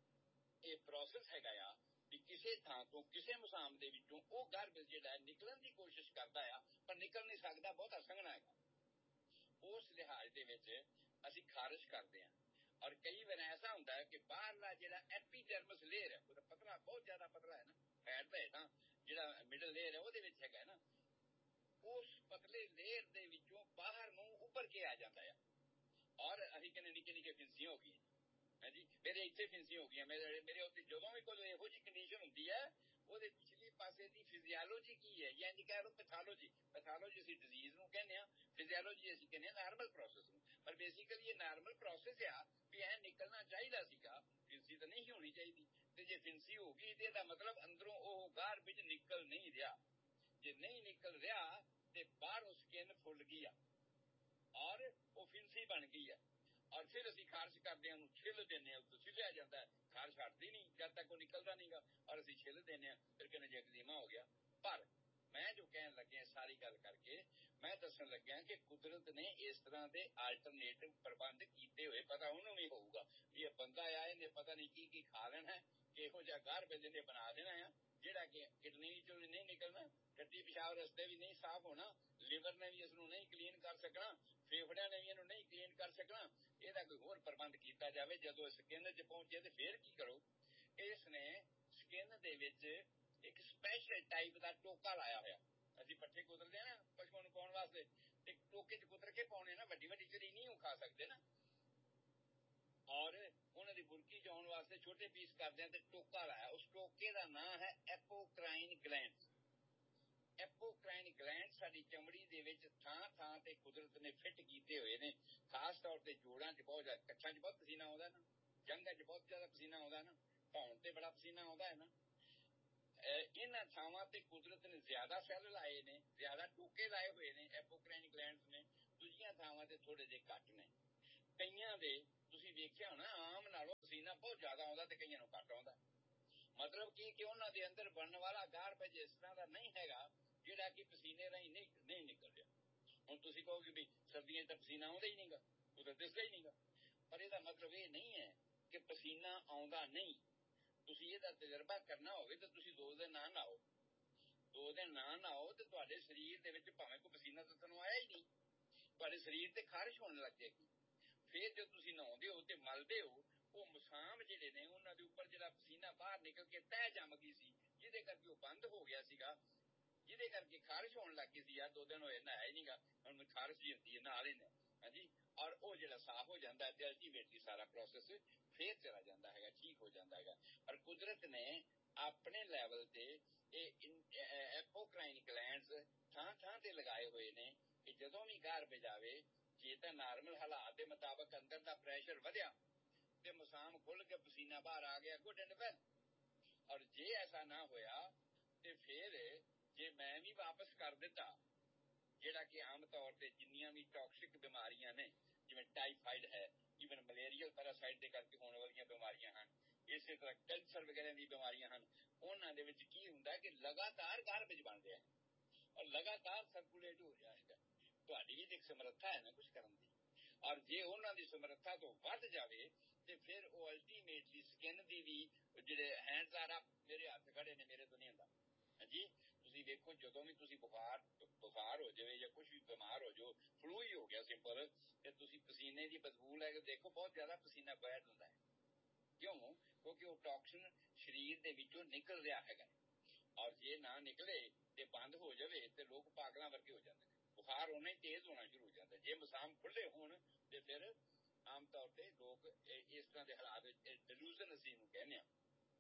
ਇਹ ਪ੍ਰੋਸੈਸ ਹੈਗਾ ਆ ਵੀ ਕਿਸੇ ਥਾਂ ਤੋਂ ਕਿਸੇ ਮਸਾਮ ਦੇ ਵਿੱਚੋਂ ਉਹ ਗਾਰਬੇਜ ਜਿਹੜਾ ਨਿਕਲਣ ਦੀ ਕੋਸ਼ਿਸ਼ ਕਰਦਾ ਆ ਪਰ ਨਿਕਲ ਨਹੀਂ ਸਕਦਾ, ਬਹੁਤਾ ਸੰਘਣਾ ਹੈਗਾ। ਉਸ ਲਿਹਾਜ਼ ਦੇ ਵਿੱਚ ਅਸੀਂ ਖਾਰਿਸ਼ ਕਰਦੇ ਹਾਂ। ਔਰ ਕਈ ਵਾਰ ਐਸਾ ਹੁੰਦਾ ਹੈ ਕਿ ਬਾਹਰਲਾ ਜਿਹੜਾ ਐਪੀਡਰਮਸ ਲੇਅਰ ਹੈ ਉਹਦਾ ਪਤਲਾ, ਬਹੁਤ ਜ਼ਿਆਦਾ ਪਤਲਾ ਹੈ ਨਾ, ਫੈਟ ਦਾ ਹੈ ਨਾ, ਜਿਹੜਾ ਮਿਡਲ ਲੇਅਰ ਹੈ ਉਹਦੇ ਵਿੱਚ ਹੈਗਾ ਨਾ, ਉਸ ਪਤਲੇ ਲੇਅਰ ਦੇ ਵਿੱਚੋਂ ਬਾਹਰ ਨੂੰ ਉੱਭਰ ਕੇ ਆ ਜਾਂਦਾ ਆ। ਔਰ ਅਸੀਂ ਕਹਿੰਦੇ ਨਿੱਕੇ ਨਿੱਕੇ ਫਿੰਸੀਆਂ ਹੋ ਗਈਆਂ, ਹਾਂਜੀ ਮੇਰੇ ਇੱਥੇ ਫਿੰਸੀਆਂ ਹੋ ਗਈਆਂ, ਮੇਰੇ ਉੱਤੇ ਜਦੋਂ ਵੀ ਕੋਈ ਇਹੋ ਜਿਹੀ ਕੰਡੀਸ਼ਨ ਹੁੰਦੀ ਹੈ ਉਹਦੇ ਪਿਛਲੀ ਪਾਸੇ ਦੀ ਫਿਜ਼ੀਓਲੋਜੀ ਕੀ ਹੈ, ਜਾਂ ਜੀ ਕਹਿ ਲਓ ਪੈਥੋਲੋਜੀ। ਪੈਥੋਲੋਜੀ ਅਸੀਂ ਡਿਜ਼ੀਜ਼ ਨੂੰ ਕਹਿੰਦੇ ਹਾਂ, ਫਿਜ਼ੀਓਲੋਜੀ ਅਸੀਂ ਕਹਿੰਦੇ ਹਾਂ ਨਾਰਮਲ ਪ੍ਰੋਸੈਸ ਨੂੰ। ਪਰ ਬੇਸਿਕਲੀ ਇਹ ਨਾਰਮਲ ਪ੍ਰੋਸੈਸ ਆ ਵੀ ਇਹ ਨਿਕਲਣਾ ਚਾਹੀਦਾ ਸੀਗਾ, ਫਿੰਸੀ ਤਾਂ ਨਹੀਂ ਹੋਣੀ ਚਾਹੀਦੀ। ਤੇ ਜੇ ਫਿੰਸੀ ਹੋ ਗਈ ਤੇ ਇਹਦਾ ਮਤਲਬ ਅੰਦਰੋਂ ਉਹ ਗਾਰਬੇਜ ਨਿਕਲ ਨਹੀਂ ਰਿਹਾ। ਜੇ ਨਹੀਂ ਨਿਕਲ ਰਿਹਾ ਤੇ ਬਾਹਰੋਂ ਸਕਿਨ ਫੁੱਲ ਗਈ ਆ ਔਰ ਉਹ ਫਿੰਸੀ ਬਣ ਗਈ ਆ, ਔਰ ਫਿਰ ਅਸੀਂ ਖਾਰਿਸ਼ ਕਰਦੇ ਹਾਂ, ਉਹਨੂੰ ਛਿੱਲ ਦਿੰਦੇ ਹਾਂ, ਉੱਤੋਂ ਛਿੱਲਿਆ ਜਾਂਦਾ ਹੈ, ਖਾਰਿਸ਼ ਹਟਦੀ ਨਹੀਂ ਜਦ ਤੱਕ ਉਹ ਨਿਕਲਦਾ ਨਹੀਂਗਾ, ਔਰ ਅਸੀਂ ਛਿੱਲ ਦਿੰਦੇ ਹਾਂ, ਫਿਰ ਕਹਿੰਦੇ ਜੇ ਐਗਜ਼ੀਮਾ ਹੋ ਗਿਆ। ਪਰ ਮੈਂ ਜੋ ਕਹਿਣ ਲੱਗਿਆ ਸਾਰੀ ਗੱਲ ਕਰਕੇ ਮੈਂ ਦੱਸਣ ਲੱਗਿਆ ਕਿ ਕੁਦਰਤ ਨੇ ਇਸ ਤਰ੍ਹਾਂ ਦੇ ਆਲਟਰਨੇਟਿਵ ਪ੍ਰਬੰਧ ਕੀਤੇ ਹੋਏ, ਪਤਾ ਉਹਨੂੰ ਵੀ ਹੋਊਗਾ ਵੀ ਇਹ ਬੰਦਾ ਆ, ਇਹਨੇ ਪਤਾ ਨਹੀਂ ਕੀ ਕੀ ਖਾ ਲੈਣਾ, ਕਿਹੋ ਜਿਹਾ ਗਾਰਬੇਜ ਨੇ ਬਣਾ ਦੇਣਾ ਆ ਜਿਹੜਾ ਕਿ ਕਿਡਨੀ ਚੋਂ ਵੀ ਨਹੀਂ ਨਿਕਲਣਾ, ਟੱਟੀ ਪਿਸ਼ਾਬ ਰਸਤੇ ਵੀ ਨਹੀਂ ਸਾਫ਼ ਹੋਣਾ, ਲਿਵਰ ਨੇ ਵੀ ਇਸ ਨੂੰ ਨਹੀਂ ਕਲੀਨ ਕਰ ਸਕਣਾ, ਫੇਫੜਿਆਂ ਨੇ ਵੀ ਇਹਨੂੰ ਨਹੀਂ ਕਲੀਨ ਕਰ ਸਕਣਾ। ਇਹਦਾ ਕੋਈ ਹੋਰ ਪ੍ਰਬੰਧ ਕੀਤਾ ਜਾਵੇ। ਜਦੋਂ ਸਕਿਨ 'ਚ ਪਹੁੰਚੇ ਤੇ ਫੇਰ ਕੀ ਕਰੋ, ਇਸ ਨੇ ਸਕਿਨ ਦੇ ਵਿੱਚ ਇੱਕ ਸਪੈਸ਼ਲ ਟਾਈਪ ਦਾ ਟੋਕਾ ਲਾਇਆ ਹੋਇਆ। ਅਸੀਂ ਪੱਠੇ ਕੁਤਰਦੇ ਆ ਨਾ ਪਸ਼ੂਆਂ ਨੂੰ ਪਾਉਣ ਵਾਸਤੇ, ਤੇ ਟੋਕੇ 'ਚ ਕੁਤਰ ਕੇ ਪਾਉਣੇ ਨਾ, ਵੱਡੀ ਵੱਡੀ ਚਰੀ ਨਹੀਂ ਉਹ ਖਾ ਸਕਦੇ ਨਾ, ਔਰ ਉਹਨਾਂ ਦੀ ਬੁਰਕੀ ਚਾਉਣ ਵਾਸਤੇ ਛੋਟੇ ਪੀਸ ਕਰਦੇ ਆ ਤੇ ਟੋਕਾ ਲਾਇਆ। ਉਸ ਟੋਕੇ ਦਾ ਨਾਂ ਹੈ ਐਪੋਕ੍ਰਾਈਨ ਗਲੈਂਡ। ਐਪੋਕ੍ਰਾਈਨ ਗਲੈਂਡ ਸਾਡੀ ਚਮੜੀ ਦੇ ਵਿੱਚ ਥਾਂ ਥਾਂ ਤੇ ਕੁਦਰਤ ਨੇ ਫਿੱਟ ਕੀਤੇ ਹੋਏ ਨੇ। ਖਾਸ ਤੌਰ ਤੇ ਜੋੜਾਂ 'ਚ ਬਹੁਤ ਜ਼ਿਆਦਾ, ਕੱਛਾਂ 'ਚ ਬਹੁਤ ਪਸੀਨਾ ਆਉਂਦਾ ਨਾ, ਜੰਘਾਂ 'ਚ ਬਹੁਤ ਜ਼ਿਆਦਾ ਪਸੀਨਾ ਆਉਂਦਾ ਨਾ, ਧੌਣ ਤੇ ਬੜਾ ਪਸੀਨਾ ਆਉਂਦਾ ਹੈ ਨਾ, ਇਹਨਾਂ ਥਾਵਾਂ ਤੇ ਕੁਦਰਤ ਨੇ ਜ਼ਿਆਦਾ ਸੈੱਲ ਲਾਏ ਨੇ, ਜ਼ਿਆਦਾ ਟੋਕੇ ਲਾਏ ਹੋਏ ਨੇ ਐਪੋਕ੍ਰਾਈਨ ਗਲੈਂਡਸ ਨੇ, ਦੂਜੀਆਂ ਥਾਵਾਂ ਤੇ ਥੋੜੇ ਜਿਹੇ ਘੱਟ ਨੇ। ਕਈਆਂ ਦੇ ਤੁਸੀਂ ਵੇਖਿਆ ਹੋਣਾ ਆਮ ਨਾਲੋਂ ਪਸੀਨਾ ਬਹੁਤ ਜ਼ਿਆਦਾ ਆਉਂਦਾ ਤੇ ਕਈਆਂ ਨੂੰ ਘੱਟ ਆਉਂਦਾ। ਮਤਲਬ ਕਿ ਉਹਨਾਂ ਦੇ ਅੰਦਰ ਬਣਨ ਵਾਲਾ ਗਾਰਬੇਜ ਇਸ ਤਰ੍ਹਾਂ ਦਾ ਨਹੀਂ ਹੈਗਾ ਜਿਹੜਾ ਕਿ ਪਸੀਨੇ ਰਾਹੀਂ ਨਹੀਂ ਨਿਕਲ ਰਿਹਾ। ਹੁਣ ਤੁਸੀਂ ਕਹੋਗੇ ਵੀ ਸਰਦੀਆਂ 'ਚ ਤਾਂ ਪਸੀਨਾ ਆਉਂਦਾ ਹੀ ਨਹੀਂਗਾ, ਉਹ ਤਾਂ ਦਿਸਦਾ ਹੀ ਨਹੀਂਗਾ, ਪਰ ਇਹਦਾ ਮਤਲਬ ਇਹ ਨਹੀਂ ਹੈ ਕਿ ਪਸੀਨਾ ਆਉਂਦਾ ਨਹੀਂ। ਤੁਸੀਂ ਇਹਦਾ ਤਜਰਬਾ ਕਰਨਾ ਹੋਵੇ ਤਾਂ ਤੁਸੀਂ 2 ਦਿਨ ਨਾ ਨਹਾਓ, 2 ਦਿਨ ਨਾ ਨਹਾਓ ਤੇ ਤੁਹਾਡੇ ਸਰੀਰ ਦੇ ਵਿੱਚ ਭਾਵੇਂ ਕੋਈ ਪਸੀਨਾ ਤਾਂ ਤੁਹਾਨੂੰ ਆਇਆ ਹੀ ਨਹੀਂ, ਤੁਹਾਡੇ ਸਰੀਰ ਤੇ ਖਾਰਿਸ਼ ਹੋਣ ਲੱਗ ਜਾਏਗੀ। ਫਿਰ ਜਦੋਂ ਤੁਸੀਂ ਨਹਾਉਂਦੇ ਹੋ ਤੇ ਮਲਦੇ ਹੋ, ਉਹ ਮਸਾਮ ਜਿਹੜੇ ਨੇ ਉਹਨਾਂ ਦੇ ਉੱਪਰ ਜਿਹੜਾ ਪਸੀਨਾ ਬਾਹਰ ਨਿਕਲ ਕੇ ਤਹਿ ਜੰਮ ਗਈ ਸੀ, ਜਿਹਦੇ ਕਰਕੇ ਉਹ ਬੰਦ ਹੋ ਗਿਆ ਸੀਗਾ, ਜਿਹਦੇ ਕਰਕੇ ਖਾਰਿਸ਼ ਹੋਣ ਲੱਗ ਗਈ ਸੀ। ਯਾਰ 2 ਦਿਨ ਹੋਏ ਨਹਾਇਆ ਹੀ ਨਹੀਂਗਾ, ਹੁਣ ਖਾਰਿਸ਼ ਹੀ ਹੁੰਦੀ ਹੈ, ਨਹਾ ਲੈਂਦੇ ਹਾਂਜੀ, ਔਰ ਉਹ ਜਿਹੜਾ ਸਾਫ਼ ਹੋ ਜਾਂਦਾ ਤੇ ਅਲਟੀਮੇਟਲੀ ਸਾਰਾ ਪ੍ਰੋਸੈਸ ਫੇਰ ਚਲਾ ਜਾਂਦਾ ਹੈਗਾ, ਠੀਕ ਹੋ ਜਾਂਦਾ ਹੈਗਾ। ਔਰ ਕੁਦਰਤ ਨੇ ਆਪਣੇ ਲੈਵਲ ਤੇ ਇਹ ਐਪੋਕ੍ਰਾਈਨ ਗਲੈਂਡਸ ਥਾਂ ਤੇ ਲਗਾਏ ਹੋਏ ਨੇ ਕਿ ਜਦੋਂ ਵੀ ਗਾਰਬੇਜ ਆਵੇ, ਜੇ ਤਾਂ ਨਾਰਮਲ ਹਾਲਾਤ ਦੇ ਮੁਤਾਬਕ ਅੰਦਰ ਦਾ ਪ੍ਰੈਸ਼ਰ ਵਧਿਆ ਤੇ ਮਸਾਮ ਖੁੱਲ ਕੇ ਪਸੀਨਾ ਬਾਹਰ ਆ ਗਿਆ, ਗੁੱਡ ਐਂਡ ਵੈਲ। ਔਰ ਜੇ ਐਸਾ ਨਾ ਹੋਇਆ ਤੇ ਫਿਰ ਜੇ ਮੈਂ ਵੀ ਵਾਪਸ ਕਰ ਦਿੱਤਾ, ਜਿਹੜਾ ਕਿ ਆਮ ਤੌਰ ਤੇ ਜਿੰਨੀਆਂ ਵੀ ਟੌਕਸਿਕ ਬਿਮਾਰੀਆਂ ਨੇ, ਜਿਵੇਂ ਟਾਈਫਾਈਡ ਹੈ, ਈਵਨ ਮਲੇਰੀਅਲ ਪੈਰਾਸਾਈਟ ਦੇ ਕਰਕੇ ਹੋਣ ਵਾਲੀਆਂ ਬਿਮਾਰੀਆਂ ਹਨ, ਇਸੇ ਤਰ੍ਹਾਂ ਕੈਂਸਰ ਵਗੈਰਾ ਦੀ ਬਿਮਾਰੀਆਂ ਹਨ, ਉਹਨਾਂ ਦੇ ਵਿੱਚ ਕੀ ਹੁੰਦਾ ਕਿ ਲਗਾਤਾਰ ਗਾਰਬੇਜ ਬਣ ਰਿਹਾ ਹੈ ਔਰ ਲਗਾਤਾਰ ਸਰਕੂਲੇਟ ਹੋ ਰਿਹਾ ਹੈਗਾ। ਤੁਹਾਡੀ ਵੀ ਇੱਕ ਸਮਰੱਥਾ ਹੈ ਨਾ ਕੁਝ ਕਰਨ ਦੀ, ਔਰ ਜੇ ਉਹਨਾਂ ਦੀ ਸਮਰੱਥਾ ਤੋਂ ਵੱਧ ਜਾਵੇ ਤੇ ਫਿਰ ਉਹ ਅਲਟੀਮੇਟਲੀ ਸਕਿਨ ਦੀ ਵੀ, ਜਿਹੜੇ ਹੈਂਡਸ ਆਰ ਅਪ, ਮੇਰੇ ਹੱਥ ਖੜੇ ਨੇ ਮੇਰੇ ਤੋਂ ਨਹੀਂ ਹੁੰਦਾ ਹਾਂਜੀ। ਤੁਸੀਂ ਵੇਖੋ ਜਦੋਂ ਵੀ ਤੁਸੀਂ ਬੁਖਾਰ ਹੋ ਜਾਵੇ ਜਾਂ ਕੁਝ ਵੀ ਬਿਮਾਰ ਹੋ ਜਾਓ, ਫਲੂ ਹੀ ਹੋ ਗਿਆ ਸਿੰਪਲ, ਤੇ ਤੁਸੀਂ ਪਸੀਨੇ ਦੀ ਬਦਬੂ ਲੈ ਕੇ ਦੇਖੋ, ਬਹੁਤ ਜ਼ਿਆਦਾ ਪਸੀਨਾ ਵਹਿ ਹੁੰਦਾ ਹੈ। ਕਿਉਂ? ਕਿਉਂਕਿ ਉਹ ਟੌਕਸਿਨ ਸਰੀਰ ਦੇ ਵਿੱਚੋਂ ਨਿਕਲ ਰਿਹਾ ਹੈਗਾ, ਔਰ ਜੇ ਨਾ ਨਿਕਲੇ ਤੇ ਬੰਦ ਹੋ ਜਾਵੇ ਤੇ ਲੋਕ ਪਾਗਲਾਂ ਵਰਗੇ ਹੋ ਜਾਂਦੇ ਨੇ, ਬੁਖਾਰ ਹੋਣਾ ਹੀ ਤੇਜ਼ ਹੋਣਾ ਸ਼ੁਰੂ ਹੋ ਜਾਂਦਾ। ਜੇ ਮਸਾਮ ਖੁੱਲੇ ਹੋਣ ਤੇ ਫਿਰ ਆਮ ਤੌਰ ਤੇ ਲੋਕ ਇਸ ਤਰ੍ਹਾਂ ਦੇ ਹਾਲਾਤ ਵਿੱਚ, ਡਿਲੂਜ਼ਨ ਅਸੀਂ ਇਹਨੂੰ ਕਹਿੰਦੇ ਹਾਂ,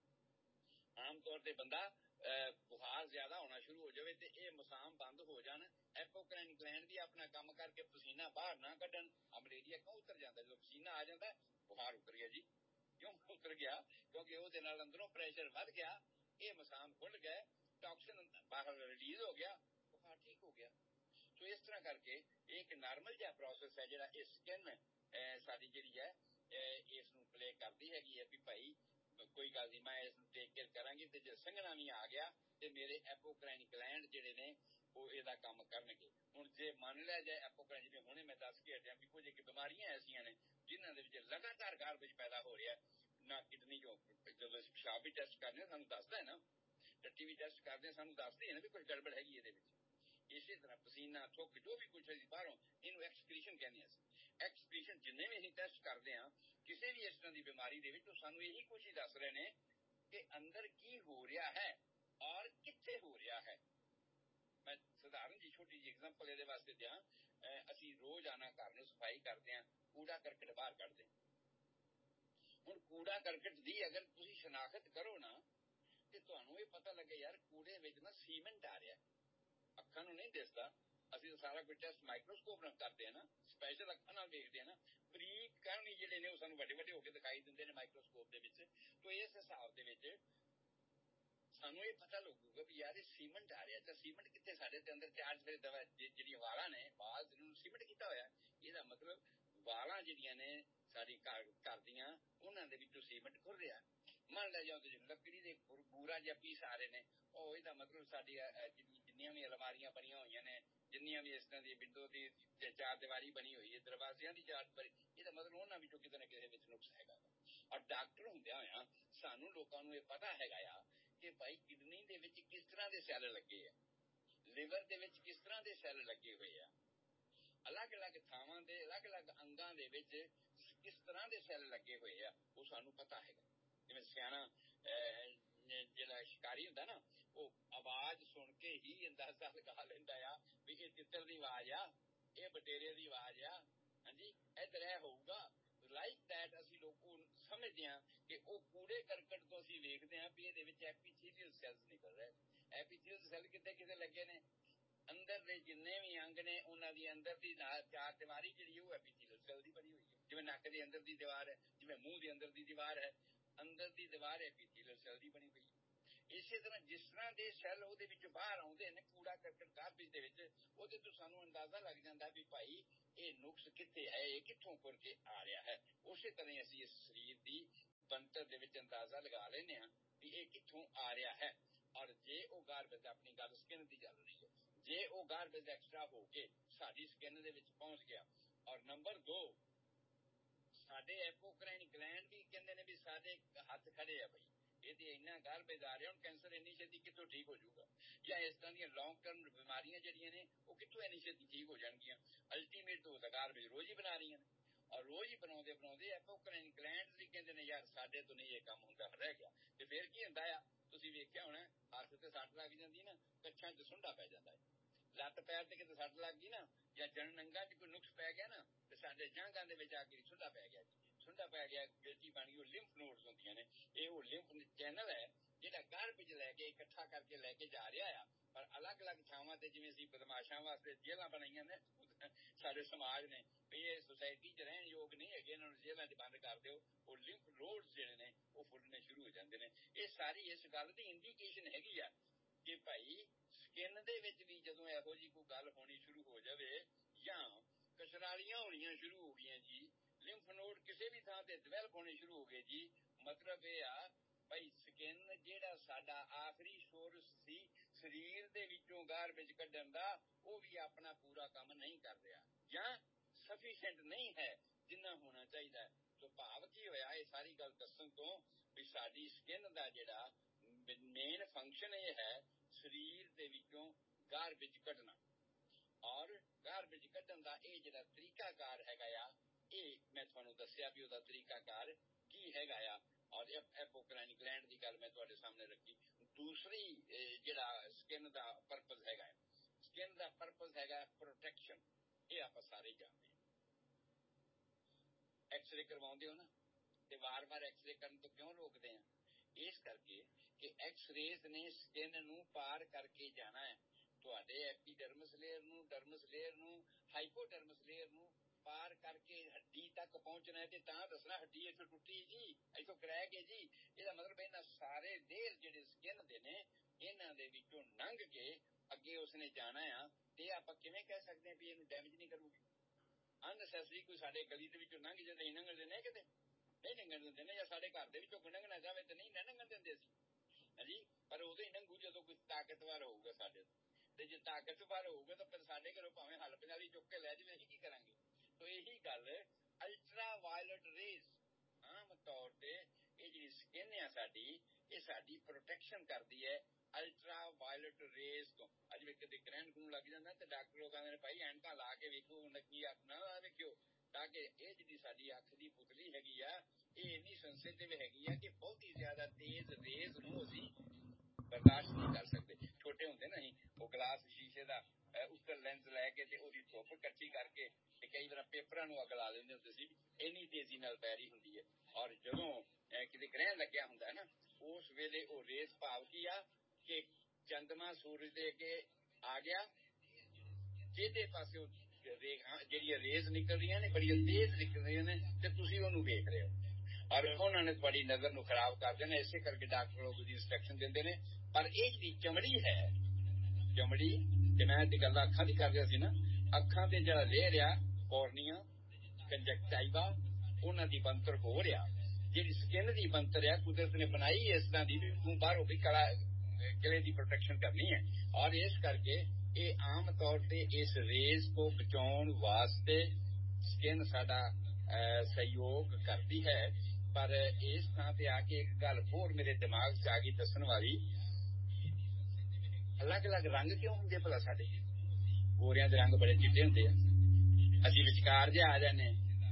ਆਮ ਤੌਰ ਤੇ ਬੰਦਾ ਬੁਖਾਰ ਜ਼ਿਆਦਾ ਹੋਣਾ ਸ਼ੁਰੂ ਹੋ ਜਾਵੇ ਤੇ ਇਹ ਮਸਾਮ ਬੰਦ ਹੋ ਜਾਣ, ਐਪੋਕ੍ਰਾਈਨ ਗਲੈਂਡ ਵੀ ਆਪਣਾ ਕੰਮ ਕਰਕੇ ਪਸੀਨਾ ਬਾਹਰ ਨਾ ਕੱਢਣ, ਮਲੇਰੀਆ ਕਿਉਂ ਉਤਰ ਜਾਂਦਾ? ਜਦੋਂ ਪਸੀਨਾ ਆ ਜਾਂਦਾ ਬੁਖਾਰ ਉਤਰ ਗਿਆ ਜੀ। ਕਿਉਂ ਉਤਰ ਗਿਆ? ਕਿਉਂਕਿ ਉਹਦੇ ਨਾਲ ਅੰਦਰੋਂ ਪ੍ਰੈਸ਼ਰ ਵੱਧ ਗਿਆ, ਇਹ ਮਸਾਮ ਖੁੱਲ ਗਏ, ਟੌਕਸਿਨ ਬਾਹਰ ਰਿਲੀਜ਼ ਹੋ ਗਿਆ, ਬੁਖਾਰ ਠੀਕ ਹੋ ਗਿਆ। ਸੋ ਇਸ ਤਰ੍ਹਾਂ ਕਰਕੇ ਇਹ ਇੱਕ ਨਾਰਮਲ ਜਿਹਾ ਪ੍ਰੋਸੈਸ ਹੈ ਜਿਹੜਾ ਇਹ ਸਕਿਨ ਸਾਡੀ ਜਿਹੜੀ ਹੈ ਇਸ ਨੂੰ ਪਲੇ ਕਰਦੀ ਹੈਗੀ ਹੈ ਵੀ ਭਾਈ ਕੋਈ ਗੱਲ ਨਹੀਂ, ਮੈਂ ਇਸ ਨੂੰ ਟੇਕ ਕੇਅਰ ਕਰਾਂਗੀ, ਤੇ ਜੇ ਸੰਘਣਾ ਵੀ ਆ ਗਿਆ ਤੇ ਮੇਰੇ ਐਪੋਕ੍ਰਾਈਨ ਗਲੈਂਡ ਜਿਹੜੇ ਨੇ ਉਹ ਇਹਦਾ ਕੰਮ ਕਰਨਗੇ। ਹੁਣ ਜੇ ਮੰਨ ਲਿਆ ਜਾਏ ਐਪੋਕ੍ਰਾਈਨ, ਜਿਵੇਂ ਹੁਣੇ ਮੈਂ ਦੱਸ ਕੇ ਹਟਿਆ ਵੀ ਕੁਝ ਇੱਕ ਬਿਮਾਰੀਆਂ ਐਸੀਆਂ ਨੇ ਜਿਨ੍ਹਾਂ ਦੇ ਵਿੱਚ ਲਗਾਤਾਰ ਗਾਰਬੇਜ ਪੈਦਾ ਹੋ ਰਿਹਾ, ਨਾ ਕਿਡਨੀ ਜੋ ਜਦੋਂ ਪਿਸ਼ਾਬ ਵੀ ਟੈਸਟ ਕਰਦੇ ਹਾਂ ਸਾਨੂੰ ਦੱਸਦਾ ਹੈ ਨਾ, ਟੱਟੀ ਵੀ ਟੈਸਟ ਕਰਦੇ ਹਾਂ ਸਾਨੂੰ ਦੱਸਦੀ ਹੈ ਨਾ ਵੀ ਕੁਝ ਗੜਬੜ ਹੈਗੀ ਇਹਦੇ ਵਿੱਚ। ਇਸੇ ਤਰ੍ਹਾਂ ਪਸੀਨਾ, ਥੁੱਕ, ਜੋ ਵੀ ਕੁਝ ਅਸੀਂ ਬਾਹਰੋਂ, ਇਹਨੂੰ ਐਕਸਕ੍ਰੀਸ਼ਨ ਕਹਿੰਦੇ ਹਾਂ ਅਸੀਂ। ਐਕਸਕ੍ਰੀਸ਼ਨ ਜਿੰਨੇ ਵੀ ਅਸੀਂ ਟੈਸਟ ਕਰਦੇ ਹਾਂ ਕਿਸੇ ਵੀ ਇਸ ਤਰ੍ਹਾਂ ਦੀ ਬਿਮਾਰੀ ਦੇ ਵਿੱਚ, ਉਹ ਸਾਨੂੰ ਇਹੀ ਕੁਝ ਹੀ ਦੱਸ ਰਹੇ ਨੇ ਕਿ ਅੰਦਰ ਕੀ ਹੋ ਰਿਹਾ ਹੈ ਔਰ ਕਿੱਥੇ ਹੋ ਰਿਹਾ ਹੈ। ਮੈਂ ਸਧਾਰਨ ਜੀ ਛੋਟੀ ਜਿਹੀ ਐਗਜ਼ਾਮਪਲ ਇਹਦੇ ਵਾਸਤੇ ਦਿਆਂ। ਅਸੀਂ ਰੋਜ਼ਾਨਾ ਘਰ ਨੂੰ ਸਫਾਈ ਕਰਦੇ ਹਾਂ, ਕੂੜਾ ਕਰਕਟ ਬਾਹਰ ਕੱਢਦੇ ਹਾਂ। ਹੁਣ ਕੂੜਾ ਕਰਕਟ ਦੀ ਅਗਰ ਤੁਸੀਂ ਸ਼ਨਾਖਤ ਕਰੋ ਨਾ ਤੇ ਤੁਹਾਨੂੰ ਇਹ ਪਤਾ ਲੱਗੇ ਯਾਰ ਕੂੜੇ ਵਿੱਚ ਨਾ ਸੀਮੈਂਟ ਆ ਰਿਹਾ, ਅੱਖਾਂ ਨੂੰ ਨਹੀਂ ਦਿਸਦਾ। ਅਸੀਂ ਤਾਂ ਸਾਰਾ ਕੁਝ ਟੈਸਟ ਮਾਈਕਰੋਸਕੋਪ ਨਾਲ ਕਰਦੇ ਹਾਂ ਨਾ, ਸਪੈਸ਼ਲ ਅੱਖਾਂ ਨਾਲ ਵੇਖਦੇ ਹਾਂ ਨਾ, ਬਰੀਕ ਕਣ ਜਿਹੜੇ ਨੇ ਉਹ ਸਾਨੂੰ ਵੱਡੇ ਵੱਡੇ ਹੋ ਕੇ ਦਿਖਾਈ ਦਿੰਦੇ ਨੇ ਮਾਈਕਰੋਸਕੋਪ ਦੇ ਵਿੱਚ। ਤੋਂ ਇਸ ਹਿਸਾਬ ਦੇ ਵਿੱਚ ਸਾਨੂੰ ਇਹ ਪਤਾ ਲੱਗੂਗਾ ਵੀ ਯਾਰ ਇਹ ਸੀਮੈਂਟ ਆ ਰਿਹਾ, ਤਾਂ ਸੀਮੈਂਟ ਕਿੱਥੇ? ਸਾਡੇ ਦੇ ਅੰਦਰ ਚਾਰਜ ਫਿਰ ਦਵਾ ਜਿਹੜੀ ਵਾਲਾਂ ਨੇ, ਵਾਲ ਜਿਹਨੂੰ ਸੀਮੈਂਟ ਕੀਤਾ ਹੋਇਆ, ਇਹਦਾ ਮਤਲਬ ਵਾਲਾਂ ਜਿਹੜੀਆਂ ਨੇ ਸਾਡੀ ਘਰ ਦੀਆਂ, ਉਹਨਾਂ ਦੇ ਵਿੱਚੋਂ ਸੀਮੈਂਟ ਖੁਰ ਰਿਹਾ। ਮੰਨ ਲਿਆ ਜਾਓ ਤੁਸੀਂ ਲੱਕੜੀ ਦੇ ਬੂਰਾ ਜਿਹਾ ਪੀਸ ਆ ਰਹੇ ਨੇ, ਉਹ ਇਹਦਾ ਮਤਲਬ ਸਾਡੀ ਜਿੰਨੀਆਂ ਵੀ ਅਲਮਾਰੀਆਂ ਬਣੀਆਂ ਹੋਈਆਂ ਨੇ, ਜਿੰਨੀਆਂ ਵੀ ਇਸ ਤਰ੍ਹਾਂ ਦੀ ਵਿੰਡੋ ਦੀ ਚਾਰ ਦੀਵਾਰੀ ਬਣੀ ਹੋਈ ਹੈ, ਦਰਵਾਜ਼ਿਆਂ ਦੀ ਚਾਰ ਦੀਵਾਰੀ, ਇਹਦਾ ਮਤਲਬ ਉਹਨਾਂ ਵਿੱਚੋਂ ਕਿਤੇ ਨਾ ਕਿਸੇ ਵਿੱਚ ਨੁਕਸ ਹੈਗਾ। ਔਰ ਡਾਕਟਰ ਹੁੰਦਿਆਂ ਹੋਇਆਂ ਸਾਨੂੰ ਲੋਕਾਂ ਨੂੰ ਇਹ ਪਤਾ ਹੈਗਾ ਆ ਕਿ ਭਾਈ ਕਿਡਨੀ ਦੇ ਵਿੱਚ ਕਿਸ ਤਰ੍ਹਾਂ ਦੇ ਸੈੱਲ ਲੱਗੇ ਆ, ਲਿਵਰ ਦੇ ਵਿੱਚ ਕਿਸ ਤਰ੍ਹਾਂ ਦੇ ਸੈੱਲ ਲੱਗੇ ਹੋਏ ਆ, ਅਲੱਗ-ਅਲੱਗ ਥਾਵਾਂ ਦੇ ਅਲੱਗ-ਅਲੱਗ ਅੰਗਾਂ ਦੇ ਵਿੱਚ ਕਿਸ ਤਰ੍ਹਾਂ ਦੇ ਸੈੱਲ ਲੱਗੇ ਹੋਏ ਆ, ਉਹ ਸਾਨੂੰ ਪਤਾ ਹੈਗਾ। ਜਿਵੇਂ ਸਿਆਣਾ ਜਿਹੜਾ ਸ਼ਿਕਾਰੀ ਹੁੰਦਾ ਨਾ, ਉਹ ਆਵਾਜ਼ ਸੁਣ ਕੇ ਹੀ ਅੰਦਾਜ਼ਾ ਲਗਾ ਲੈਂਦਾ ਆ ਵੀ ਇਹ ਤਿੱਤਰ ਦੀ ਆਵਾਜ਼ ਆ, ਇਹ ਬਟੇਰੇ ਦੀ ਆਵਾਜ਼ ਆ, ਹਾਂਜੀ ਇੱਧਰ ਇਹ ਹੋਊਗਾ। ਲਾਈਕ ਦੈਟ ਅਸੀਂ ਲੋਕ ਸਮਝਦੇ ਹਾਂ ਕਿ ਉਹ ਕੂੜੇ ਕਰਕਟ ਤੋਂ ਅਸੀਂ ਵੇਖਦੇ ਹਾਂ ਵੀ ਇਹਦੇ ਵਿੱਚ ਐਪੀਥੀਲੀਅਲ ਸੈੱਲਸ ਨਿਕਲ ਰਹੇ। ਐਪੀਥੀਲੀਅਲ ਸੈੱਲ ਕਿਤੇ ਕਿਤੇ ਲੱਗੇ ਨੇ, ਅੰਦਰ ਦੇ ਜਿੰਨੇ ਵੀ ਅੰਗ ਨੇ ਉਹਨਾਂ ਦੀ ਅੰਦਰ ਦੀ ਚਾਰ ਦੀਵਾਰੀ ਜਿਹੜੀ ਉਹ ਐਪੀਥੀਲੀਅਲ ਸੈੱਲ ਦੀ ਬਣੀ ਹੋਈ ਹੈ। ਜਿਵੇਂ ਨੱਕ ਦੇ ਅੰਦਰ ਦੀ ਦੀਵਾਰ ਹੈ, ਜਿਵੇਂ ਮੂੰਹ ਦੇ ਅੰਦਰ ਦੀ ਦੀਵਾਰ ਹੈ, ਅੰਦਰ ਦੀ ਦੀਵਾਰ ਐਪੀਥੀਲੀਅਲ ਸੈੱਲ ਦੀ ਬਣੀ ਹੋਈ ਹੈ। ਇਸੇ ਤਰ੍ਹਾਂ ਜਿਸ ਤਰ੍ਹਾਂ ਦੇ ਸੈੱਲ ਉਹਦੇ ਵਿੱਚ ਬਾਹਰ ਆਉਂਦੇ ਨੇ ਕੂੜਾ ਕਰਕਟ ਗਾਰਬੇਜ ਦੇ ਵਿੱਚ, ਉਹਦੇ ਤੋਂ ਸਾਨੂੰ ਅੰਦਾਜ਼ਾ ਲੱਗ ਜਾਂਦਾ ਵੀ ਭਾਈ ਇਹ ਨੁਕਸ ਕਿੱਥੇ ਹੈ, ਇਹ ਕਿੱਥੋਂ ਤੁਰ ਕੇ ਆ ਰਿਹਾ ਹੈ। ਉਸੇ ਤਰ੍ਹਾਂ ਅਸੀਂ ਇਸ ਸਰੀਰ ਦੀ ਬਣਤਰ ਦੇ ਵਿੱਚ ਅੰਦਾਜ਼ਾ ਲਗਾ ਲੈਂਦੇ ਹਾਂ ਵੀ ਇਹ ਕਿੱਥੋਂ ਆ ਰਿਹਾ ਹੈ। ਔਰ ਜੇ ਉਹ ਗਾਰਬੇਜ, ਆਪਣੀ ਗੱਲ ਸਕਿਨ ਦੀ ਚੱਲ ਰਹੀ ਹੈ, ਜੇ ਉਹ ਗਾਰਬੇਜ ਐਕਸਟਰਾ ਹੋ ਕੇ ਸਾਡੀ ਸਕਿਨ ਦੇ ਵਿੱਚ ਪਹੁੰਚ ਗਿਆ। ਔਰ ਨੰਬਰ 2, ਸਾਡੇ ਐਪੋਕ੍ਰਾਈਨ ਗਲੈਂਡ ਵੀ ਕਹਿੰਦੇ ਨੇ ਵੀ ਸਾਡੇ ਹੱਥ ਖੜੇ ਆ ਬਈ, ਇਹ ਤੇ ਇੰਨਾ ਗਾਰਬੇਜ ਆ ਰਿਹਾ, ਹੁਣ ਕੈਂਸਰ ਇੰਨੀ ਛੇਤੀ ਕਿੱਥੋਂ ਠੀਕ ਹੋ ਜਾਊਗਾ, ਜਾਂ ਇਸ ਤਰ੍ਹਾਂ ਦੀਆਂ ਲੌਂਗ ਟਰਮ ਬਿਮਾਰੀਆਂ ਜਿਹੜੀਆਂ ਨੇ ਉਹ ਕਿੱਥੋਂ ਇੰਨੀ ਛੇਤੀ ਠੀਕ ਹੋ ਜਾਣਗੀਆਂ। ਅਲਟੀਮੇਟ ਉਹ ਤਾਂ ਗਾਰਬੇਜ ਰੋਜ਼ ਹੀ ਬਣਾ ਰਹੀਆਂ ਨੇ, ਔਰ ਰੋਜ਼ ਹੀ ਬਣਾਉਂਦੇ ਐਪੋਕ੍ਰਾਈਨ ਗਲੈਂਡ ਵੀ ਕਹਿੰਦੇ ਨੇ ਯਾਰ ਸਾਡੇ ਤੋਂ ਨਹੀਂ ਇਹ ਕੰਮ ਹੁੰਦਾ, ਰਹਿ ਗਿਆ। ਤੇ ਫਿਰ ਕੀ ਹੁੰਦਾ ਆ, ਤੁਸੀਂ ਵੇਖਿਆ ਹੋਣਾ ਹੱਥ ਤੇ ਸੱਟ ਲੱਗ ਜਾਂਦੀ ਨਾ, ਕੱਛਾਂ 'ਚ ਸੁੰਡਾ ਪੈ ਜਾਂਦਾ ਹੈ। ਲੱਤ ਪੈਰ ਤੇ ਕਿਤੇ ਸੱਟ ਲੱਗ ਗਈ ਨਾ, ਜਾਂ ਜਣ ਨੰਗਾ 'ਚ ਕੋਈ ਨੁਕਸ ਪੈ ਗਿਆ ਨਾ, ਤੇ ਸਾਡੇ ਜਾਂਘਾਂ ਦੇ ਵਿੱਚ ਆ ਕੇ ਸੁੰਡਾ ਪੈ ਗਿਆ ਜੀ, ਸੁੰਡਾ ਪੈ ਗਿਆ, ਗਿਲਟੀ ਬਣ ਗਈ। ਉਹ ਲਿੰਫ ਨੋਡਸ ਹੁੰਦੀਆਂ ਨੇ, ਇਹ ਉਹ ਲਿੰਫ ਚੈਨਲ ਹੈ ਜਿਹੜਾ ਗਾਰਬੇਜ ਲੈ ਕੇ ਇਕੱਠਾ ਕਰਕੇ ਲੈ ਕੇ ਜਾ ਰਿਹਾ ਆ। ਪਰ ਅਲੱਗ-ਅਲੱਗ ਥਾਵਾਂ ਤੇ, ਜਿਵੇਂ ਅਸੀਂ ਬਦਮਾਸ਼ਾਂ ਵਾਸਤੇ ਜੇਲ੍ਹਾਂ ਬਣਾਈਆਂ ਨੇ ਸਾਡੇ ਸਮਾਜ ਨੇ, ਵੀ ਇਹ ਸੁਸਾਇਟੀ 'ਚ ਰਹਿਣ ਯੋਗ ਨਹੀਂ ਹੈਗੇ, ਇਹਨਾਂ ਨੂੰ ਜੇਲ੍ਹਾਂ 'ਚ ਬੰਦ ਕਰ ਦਿਓ। ਉਹ ਲਿੰਫ ਨੋਡਸ ਜਿਹੜੇ ਨੇ ਉਹ ਫੁੱਲਣੇ ਸ਼ੁਰੂ ਹੋ ਜਾਂਦੇ ਨੇ। ਇਹ ਸਾਰੀ ਇਸ ਗੱਲ ਦੀ ਇੰਡੀਕੇਸ਼ਨ ਹੈਗੀ ਆ ਕਿ ਭਾਈ ਸਕਿਨ ਦੇ ਵਿੱਚ ਵੀ ਜਦੋਂ ਇਹੋ ਜਿਹੀ ਕੋਈ ਗੱਲ ਹੋਣੀ ਸ਼ੁਰੂ ਹੋ ਜਾਵੇ, ਜਾਂ ਕਸ਼ਰਾਲੀਆਂ ਹੋਣੀਆਂ ਸ਼ੁਰੂ ਹੋ ਗਈਆਂ ਜੀ, ਲਿੰਫ ਨੋਡ ਕਿਸੇ ਵੀ ਥਾਂ ਤੇ ਡਿਵੈਲਪ ਹੋਣੇ ਸ਼ੁਰੂ ਹੋ ਗਏ ਜੀ, ਮਤਲਬ ਇਹ ਆ ਭਾਈ ਸਕਿਨ ਜਿਹੜਾ ਸਾਡਾ ਆਖਰੀ ਸੋਰਸ ਸੀ ਸਰੀਰ ਦੇ ਵਿੱਚੋਂ ਗਾਰਬੇਜ ਕੱਢਣ ਦਾ, ਉਹ ਵੀ ਆਪਣਾ ਪੂਰਾ ਕੰਮ ਨਹੀਂ ਕਰ ਰਿਹਾ, ਜਾਂ ਸਫੀਸ਼ੀਐਂਟ ਨਹੀਂ ਹੈ ਜਿੰਨਾ ਹੋਣਾ ਚਾਹੀਦਾ। ਸੋ ਭਾਵ ਕੀ ਹੋਇਆ ਇਹ ਸਾਰੀ ਗੱਲ ਦੱਸਣ ਤੋਂ, ਵੀ ਸਾਡੀ ਸਕਿਨ ਦਾ ਜਿਹੜਾ ਮੇਨ ਫੰਕਸ਼ਨ ਇਹ ਹੈ ਸਰੀਰ ਦੇ ਵਿੱਚੋਂ ਗਾਰਬੇਜ ਕੱਢਣਾ। ਔਰ ਗਾਰਬੇਜ ਕੱਢਣ ਦਾ ਇਹ ਜਿਹੜਾ ਤਰੀਕਾਕਾਰ ਹੈਗਾ ਆ, ਇਹ ਮੈਂ ਤੁਹਾਨੂੰ ਦੱਸਿਆ ਵੀ ਉਹਦਾ ਤਰੀਕਾਕਾਰ ਕੀ ਹੈਗਾ ਆ। ਔਰ ਐਪੋਕ੍ਰਾਈਨ ਗਲੈਂਡ ਦੀ ਗੱਲ ਮੈਂ ਤੁਹਾਡੇ ਸਾਹਮਣੇ ਰੱਖੀ। ਦੂਸਰੀ ਜਿਹੜਾ ਸਕਿਨ ਦਾ ਪਰਪਸ ਹੈਗਾ, ਸਕਿਨ ਦਾ ਪਰਪਸ ਹੈਗਾ ਪ੍ਰੋਟੈਕਸ਼ਨ। ਇਹ ਆਪਾਂ ਸਾਰੇ ਜਾਣਦੇ ਹਾਂ। ਐਕਸਰੇ ਕਰਵਾਉਂਦੇ ਹੋ ਨਾ, ਤੇ ਵਾਰ-ਵਾਰ ਐਕਸਰੇ ਕਰਨ ਤੋਂ ਕਿਉਂ ਰੋਕਦੇ ਆ? ਇਸ ਕਰਕੇ ਕਿ ਐਕਸਰੇਜ਼ ਨੇ ਸਕਿਨ ਨੂੰ ਪਾਰ ਕਰਕੇ ਜਾਣਾ ਹੈ, ਤੁਹਾਡੇ ਐਪੀਡਰਮਸ ਲੇਅਰ ਨੂੰ, ਡਰਮਸ ਲੇਅਰ ਨੂੰ, ਹਾਈਪੋਡਰਮਸ ਲੇਅਰ ਨੂੰ ਪਾਰ ਕਰਕੇ ਹੱਡੀ ਤੱਕ ਪਹੁੰਚਣਾ ਹੈ। ਤੇ ਤਾਂ ਦੱਸਣਾ ਹੱਡੀ ਇੱਥੋਂ ਟੁੱਟੀ ਜੀ, ਇੱਥੋਂ ਕਰੈਕ ਹੈ ਜੀ, ਇਹਦਾ ਮਤਲਬ ਇਹਨਾਂ ਸਾਰੇ ਲੇਅਰ ਜਿਹੜੇ ਸਕਿਨ ਦੇ ਨੇ, ਇਹਨਾਂ ਦੇ ਵਿੱਚੋਂ ਲੰਘ ਕੇ ਅੱਗੇ ਉਸਨੇ ਜਾਣਾ ਆ। ਤੇ ਆਪਾਂ ਕਿਵੇਂ ਕਹਿ ਸਕਦੇ ਹਾਂ ਵੀ ਇਹਨੂੰ ਡੈਮੇਜ ਨਹੀਂ ਕਰੂਗੀ? ਅਨਨੈਸੈਸਰੀ ਕੋਈ ਸਾਡੇ ਗਲੀ ਦੇ ਵਿੱਚੋਂ ਲੰਘ ਜਾਂਦੇ, ਲੰਘਣ ਦਿੰਦੇ ਕਿਤੇ ਨਹੀਂ ਲੰਘਣ ਦਿੰਦੇ ਨੇ, ਜਾਂ ਸਾਡੇ ਘਰ ਦੇ ਵਿੱਚੋਂ ਕੋਈ ਲੰਘਣਾ ਜਾਵੇ ਤੇ ਨਹੀਂ ਲੰਘਣ ਦਿੰਦੇ ਸੀ ਹਾਂਜੀ। ਪਰ ਉਦੋਂ ਹੀ ਲੰਘੂ ਜਦੋਂ ਕੋਈ ਤਾਕਤਵਰ ਹੋਊਗਾ ਸਾਡੇ ਤੋਂ, ਤੇ ਜੇ ਤਾਕਤਵਰ ਹੋਊਗਾ ਤਾਂ ਫਿਰ ਸਾਡੇ ਘਰੋਂ ਭਾਵੇਂ ਹਲਪ ਨਾਲ ਹੀ ਚੁੱਕ ਕੇ ਲੈ ਜਾਵੇ, ਅਸੀਂ ਕੀ ਕਰਾਂਗੇ? ਸੋ ਇਹੀ ਗੱਲ ਅਲਟਰਾ ਵਾਇਲਟ ਰੇਜ਼ ਆਮ ਤੌਰ ਤੇ ਇਹ ਜਿਹੜੀ ਸਕਿਨ ਆ ਸਾਡੀ, ਇਹ ਸਾਡੀ ਪ੍ਰੋਟੈਕਸ਼ਨ ਕਰਦੀ ਹੈ ਅਲਟਰਾ ਵਾਇਲਟ ਰੇਜ਼ ਤੋਂ। ਅੱਜ ਵੀ ਕਿਤੇ ਗ੍ਰਹਿਣ ਨੂੰ ਲੱਗ ਜਾਂਦਾ ਤੇ ਡਾਕਟਰ ਲੋਕ ਕਹਿੰਦੇ ਨੇ ਭਾਈ ਐਨਕਾਂ ਲਾ ਕੇ ਵੇਖੋ, ਨੱਕੀ ਅੱਖ ਨਾ ਵੇਖਿਓ, ਤਾਂ ਕਿ ਇਹ ਜਿਹੜੀ ਸਾਡੀ ਅੱਖ ਦੀ ਪੁਤਲੀ ਹੈਗੀ ਆ, ਇਹ ਇੰਨੀ ਸੈਂਸਿਟਿਵ ਹੈਗੀ ਆ ਕਿ ਬਹੁਤ ਹੀ ਜ਼ਿਆਦਾ ਤੇਜ਼ ਰੇਜ਼ ਨੂੰ ਅਸੀਂ ਬਰਦਾਸ਼ਤ ਨਹੀਂ ਕਰ ਸਕਦੇ। ਛੋਟੇ ਹੁੰਦੇ ਨਾ ਅਸੀਂ ਉਹ ਗਲਾਸ ਸ਼ੀਸ਼ੇ ਦਾ ਉੱਤਰ ਲੈਂਸ ਲੈ ਕੇ ਤੇ ਉਹਦੀ ਧੁੱਪ ਇਕੱਠੀ ਕਰਕੇ ਤੇ ਕਈ ਵਾਰ ਪੇਪਰਾਂ ਨੂੰ ਅੱਗ ਲਾ ਦਿੰਦੇ ਹੁੰਦੇ ਸੀ, ਇੰਨੀ ਤੇਜ਼ੀ ਨਾਲ ਪੈ ਰਹੀ ਹੁੰਦੀ ਹੈ। ਔਰ ਜਦੋਂ ਕਿਤੇ ਗ੍ਰਹਿਣ ਲੱਗਿਆ ਹੁੰਦਾ ਹੈ ਨਾ, ਉਸ ਵੇਲੇ ਉਹ ਰੇਜ਼ ਭਾਵ ਕੀ ਆ ਕਿ ਚੰਦਮਾ ਸੂਰਜ ਦੇ ਅੱਗੇ ਆ ਗਿਆ, ਜਿਹਦੇ ਪਾਸੇ ਉਹ ਜਿਹੜੀਆਂ ਰੇਜ਼ ਨਿਕਲ ਰਹੀਆਂ ਨੇ ਬੜੀਆਂ ਤੇਜ਼ ਨਿਕਲ ਰਹੀਆਂ ਨੇ, ਤੇ ਤੁਸੀਂ ਉਹਨੂੰ ਵੇਖ ਰਹੇ ਹੋ, ਔਰ ਉਹਨਾਂ ਨੇ ਤੁਹਾਡੀ ਨਜ਼ਰ ਨੂੰ ਖਰਾਬ ਕਰ ਦੇਣਾ। ਇਸੇ ਕਰਕੇ ਡਾਕਟਰ ਲੋਕ ਉਹਦੀ ਇੰਸਟਰਕਸ਼ਨ ਦਿੰਦੇ ਨੇ। ਪਰ ਇਹ ਜਿਹੜੀ ਚਮੜੀ ਹੈ, ਚਮੜੀ ਤੇ ਮੈਂ ਤੇ ਗੱਲ ਅੱਖਾਂ ਦੀ ਕਰ ਰਿਹਾ ਸੀ ਨਾ, ਅੱਖਾਂ ਤੇ ਜਿਹੜਾ ਲੇਅਰ ਆ ਕੋਰਨੀਆ, ਕੰਜਕਟਾਈਵਾ, ਉਹਨਾਂ ਦੀ ਬਣਤਰ ਹੋ ਰਿਹਾ। ਜਿਹੜੀ ਸਕਿਨ ਦੀ ਬਣਤਰ ਆ ਕੁਦਰਤ ਨੇ ਬਣਾਈ ਇਸ ਤਰ੍ਹਾਂ ਦੀ ਵੀ ਤੂੰ ਬਾਹਰੋਂ ਵੀ ਕਿਲੇ ਦੀ ਪ੍ਰੋਟੈਕਸ਼ਨ ਕਰਨੀ ਹੈ। ਔਰ ਇਸ ਕਰਕੇ ਇਹ ਆਮ ਤੌਰ ਤੇ ਇਸ ਰੇਜ਼ को ਬਚਾਉਣ ਵਾਸਤੇ ਸਕਿਨ ਸਾਡਾ ਸਹਿਯੋਗ ਕਰਦੀ ਹੈ। ਪਰ ਇਸ ਥਾਂ ਤੇ ਆ ਕੇ ਇੱਕ ਗੱਲ ਹੋਰ ਮੇਰੇ ਦਿਮਾਗ 'ਚ ਆ ਗਈ ਦੱਸਣ ਵਾਲੀ, ਅਲੱਗ-ਅਲੱਗ ਰੰਗ ਕਿਉਂ ਹੁੰਦੇ ਭਲਾ ਸਾਡੇ? ਗੋਰਿਆਂ ਦੇ ਰੰਗ ਬੜੇ ਚਿੱਟੇ ਹੁੰਦੇ ਆ, ਅਸੀਂ ਵਿਚਕਾਰ ਜੇ ਆ ਜਾਂਦੇ।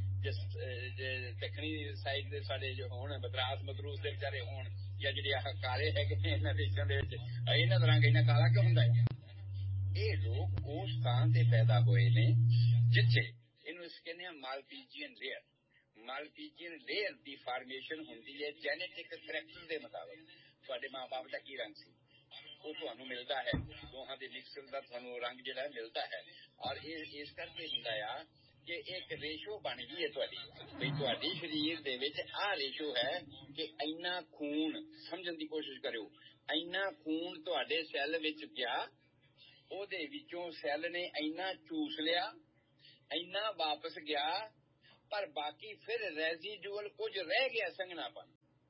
ਜੇ ਦੱਖਣੀ ਸਾਈਡ ਦੇ ਸਾਡੇ ਜੋ ਹੋਣ ਮਦਰਾਸ ਮਦਰੂਸ ਦੇ ਵਿਚਾਰੇ ਹੋਣ, ਜਾਂ ਜਿਹੜੇ ਆਹ ਕਾਲੇ ਹੈਗੇ ਨੇ ਇਹਨਾਂ ਦੇਸ਼ਾਂ ਦੇ ਵਿੱਚ, ਇਹਨਾਂ ਦਾ ਰੰਗ ਇੰਨਾ ਕਾਲਾ ਕਿਉਂ ਹੁੰਦਾ ਹੈ? ਇਹ ਲੋਕ ਉਸ ਥਾਂ ਤੇ ਪੈਦਾ ਹੋਏ ਨੇ ਜਿੱਥੇ ਇਹਨੂੰ ਅਸੀਂ ਕਹਿੰਦੇ ਹਾਂ ਮਾਲਪੀਜੀਅਨ ਲੇਅਰ। ਮਾਲਪੀਜੀਅਨ ਲੇਅਰ ਦੀ ਫਾਰਮੇਸ਼ਨ ਹੁੰਦੀ ਹੈ ਜੈਨੇਟਿਕ ਕਰੈਕਟਰ ਦੇ ਮੁਤਾਬਕ। ਤੁਹਾਡੇ ਮਾਂ-ਬਾਪ ਦਾ ਕੀ ਰੰਗ ਸੀ ਉਹ ਤੁਹਾਨੂੰ ਮਿਲਦਾ ਹੈ, ਦੋਹਾਂ ਦੇ ਮਿਕਸਰ ਦਾ ਤੁਹਾਨੂੰ ਰੰਗ ਜਿਹੜਾ ਮਿਲਦਾ ਹੈ। ਔਰ ਇਹ ਇਸ ਕਰਕੇ ਹੁੰਦਾ ਆ ਕਿ ਇੱਕ ਰੇਸ਼ੋ ਬਣ ਗਈ ਹੈ ਤੁਹਾਡੀ, ਵੀ ਤੁਹਾਡੇ ਸਰੀਰ ਦੇ ਵਿੱਚ ਆਹ ਰੇਸ਼ੋ ਹੈ ਕਿ ਇੰਨਾ ਖੂਨ, ਸਮਝਣ ਦੀ ਕੋਸ਼ਿਸ਼ ਕਰਿਓ, ਇੰਨਾ ਖੂਨ ਤੁਹਾਡੇ ਸੈੱਲ ਵਿੱਚ ਗਿਆ, ਉਹਦੇ ਵਿੱਚੋਂ ਸੈੱਲ ਨੇ ਇੰਨਾ ਚੂਸ ਲਿਆ, ਇੰਨਾ ਵਾਪਸ ਗਿਆ, ਪਰ ਬਾਕੀ ਫਿਰ ਰੈਜ਼ੀਡੂਅਲ ਕੁਝ ਰਹਿ ਗਿਆ ਸੰਘਣਾਪਨ।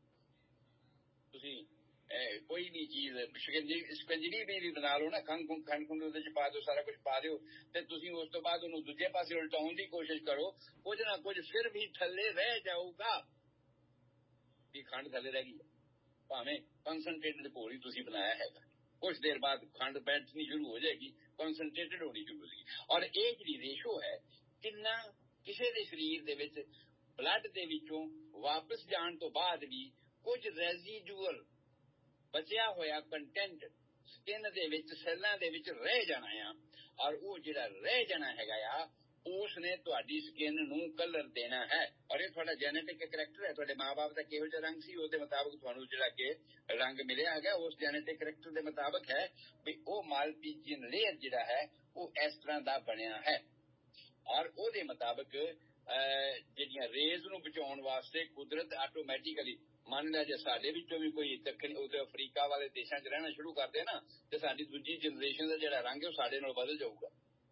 ਤੁਸੀਂ ਕੋਈ ਵੀ ਚੀਜ਼ ਸ਼ਿਕੰਜਵੀ ਵੀ ਬਣਾ ਲਓ ਨਾ, ਖੰਡ ਖੁੰਡ ਉਹਦੇ ਚ ਪਾ ਦਿਓ, ਸਾਰਾ ਕੁਝ ਪਾ ਦਿਓ, ਤੇ ਤੁਸੀਂ ਉਸ ਤੋਂ ਬਾਅਦ ਉਹਨੂੰ ਦੂਜੇ ਪਾਸੇ ਉਲਟਾਉਣ ਦੀ ਕੋਸ਼ਿਸ਼ ਕਰੋ, ਕੁਝ ਨਾ ਕੁਝ ਫਿਰ ਵੀ ਥੱਲੇ ਰਹਿ ਜਾਊਗਾ। ਵੀ ਖੰਡ ਥੱਲੇ ਰਹਿ ਗਈ, ਭਾਵੇਂ ਕਨਸਨਟ੍ਰੇਟਡ ਘੋਲ ਹੀ ਤੁਸੀਂ ਬਣਾਇਆ ਹੈਗਾ, ਕੁਝ ਦੇਰ ਬਾਅਦ ਖੰਡ ਬੈਠਣੀ ਸ਼ੁਰੂ ਹੋ ਜਾਏਗੀ, ਕਨਸਨਟ੍ਰੇਟਡ ਹੋਣੀ ਸ਼ੁਰੂ ਹੋ ਜਾਏਗੀ। ਔਰ ਇਹ ਜਿਹੜੀ ਰੇਸ਼ੋ ਹੈ, ਕਿੰਨਾ ਕਿਸੇ ਦੇ ਸਰੀਰ ਦੇ ਵਿੱਚ ਬਲੱਡ ਦੇ ਵਿੱਚੋਂ ਵਾਪਸ ਜਾਣ ਤੋਂ ਬਾਅਦ ਵੀ ਕੁਝ ਰੈਜ਼ੀਡੂਅਲ ਬਚਿਆ ਹੋਇਆ ਕੰਟੈਂਟ ਸਕਿਨ ਦੇ ਵਿੱਚ, ਸੈੱਲਾਂ ਦੇ ਵਿੱਚ ਰਹਿ ਜਾਣਾ ਆ। ਔਰ ਉਹ ਜਿਹੜਾ ਰਹਿ ਜਾਣਾ ਹੈਗਾ ਆ, ਉਸ ਨੇ ਤੁਹਾਡੀ ਸਕਿਨ ਨੂੰ ਕਲਰ ਦੇਣਾ ਹੈ। ਔਰ ਇਹ ਤੁਹਾਡਾ ਜੈਨੇਟਿਕ ਕਰੈਕਟਰ ਹੈ, ਤੁਹਾਡੇ ਮਾਂ-ਬਾਪ ਦਾ ਕਿਹੋ ਜਿਹਾ ਰੰਗ ਸੀ, ਉਹਦੇ ਮੁਤਾਬਕ ਤੁਹਾਨੂੰ ਜਿਹੜਾ ਕਿ ਰੰਗ ਮਿਲਿਆ ਹੈਗਾ, ਉਸ ਜੈਨੇਟਿਕ ਕਰੈਕਟਰ ਦੇ ਮੁਤਾਬਕ ਹੈ ਵੀ ਉਹ ਮਾਲਪੀਜੀਅਨ ਲੇਅਰ ਜਿਹੜਾ ਹੈ ਉਹ ਇਸ ਤਰ੍ਹਾਂ ਦਾ ਬਣਿਆ ਹੈ। ਔਰ ਉਹਦੇ ਮੁਤਾਬਕ ਜਿਹੜੀਆਂ ਰੇਜ਼ ਨੂੰ ਬਚਾਉਣ ਵਾਸਤੇ ਕੁਦਰਤ ਆਟੋਮੈਟਿਕਲੀ, ਮੰਨ ਲਿਆ ਜੇ ਸਾਡੇ ਵਿੱਚੋਂ ਵੀ ਕੋਈ ਦੱਖਣੀ ਅਫਰੀਕਾ ਵਾਲੇ ਦੇਸ਼ਾਂ 'ਚ ਰਹਿਣਾ ਸ਼ੁਰੂ ਕਰਦੇ ਨਾ, ਤੇ ਸਾਡੀ ਦੂਜੀ ਜਨਰੇਸ਼ਨ ਦਾ ਜਿਹੜਾ ਰੰਗ ਹੈ ਉਹ ਸਾਡੇ ਨਾਲ ਬਦਲ ਜਾਊਗਾ।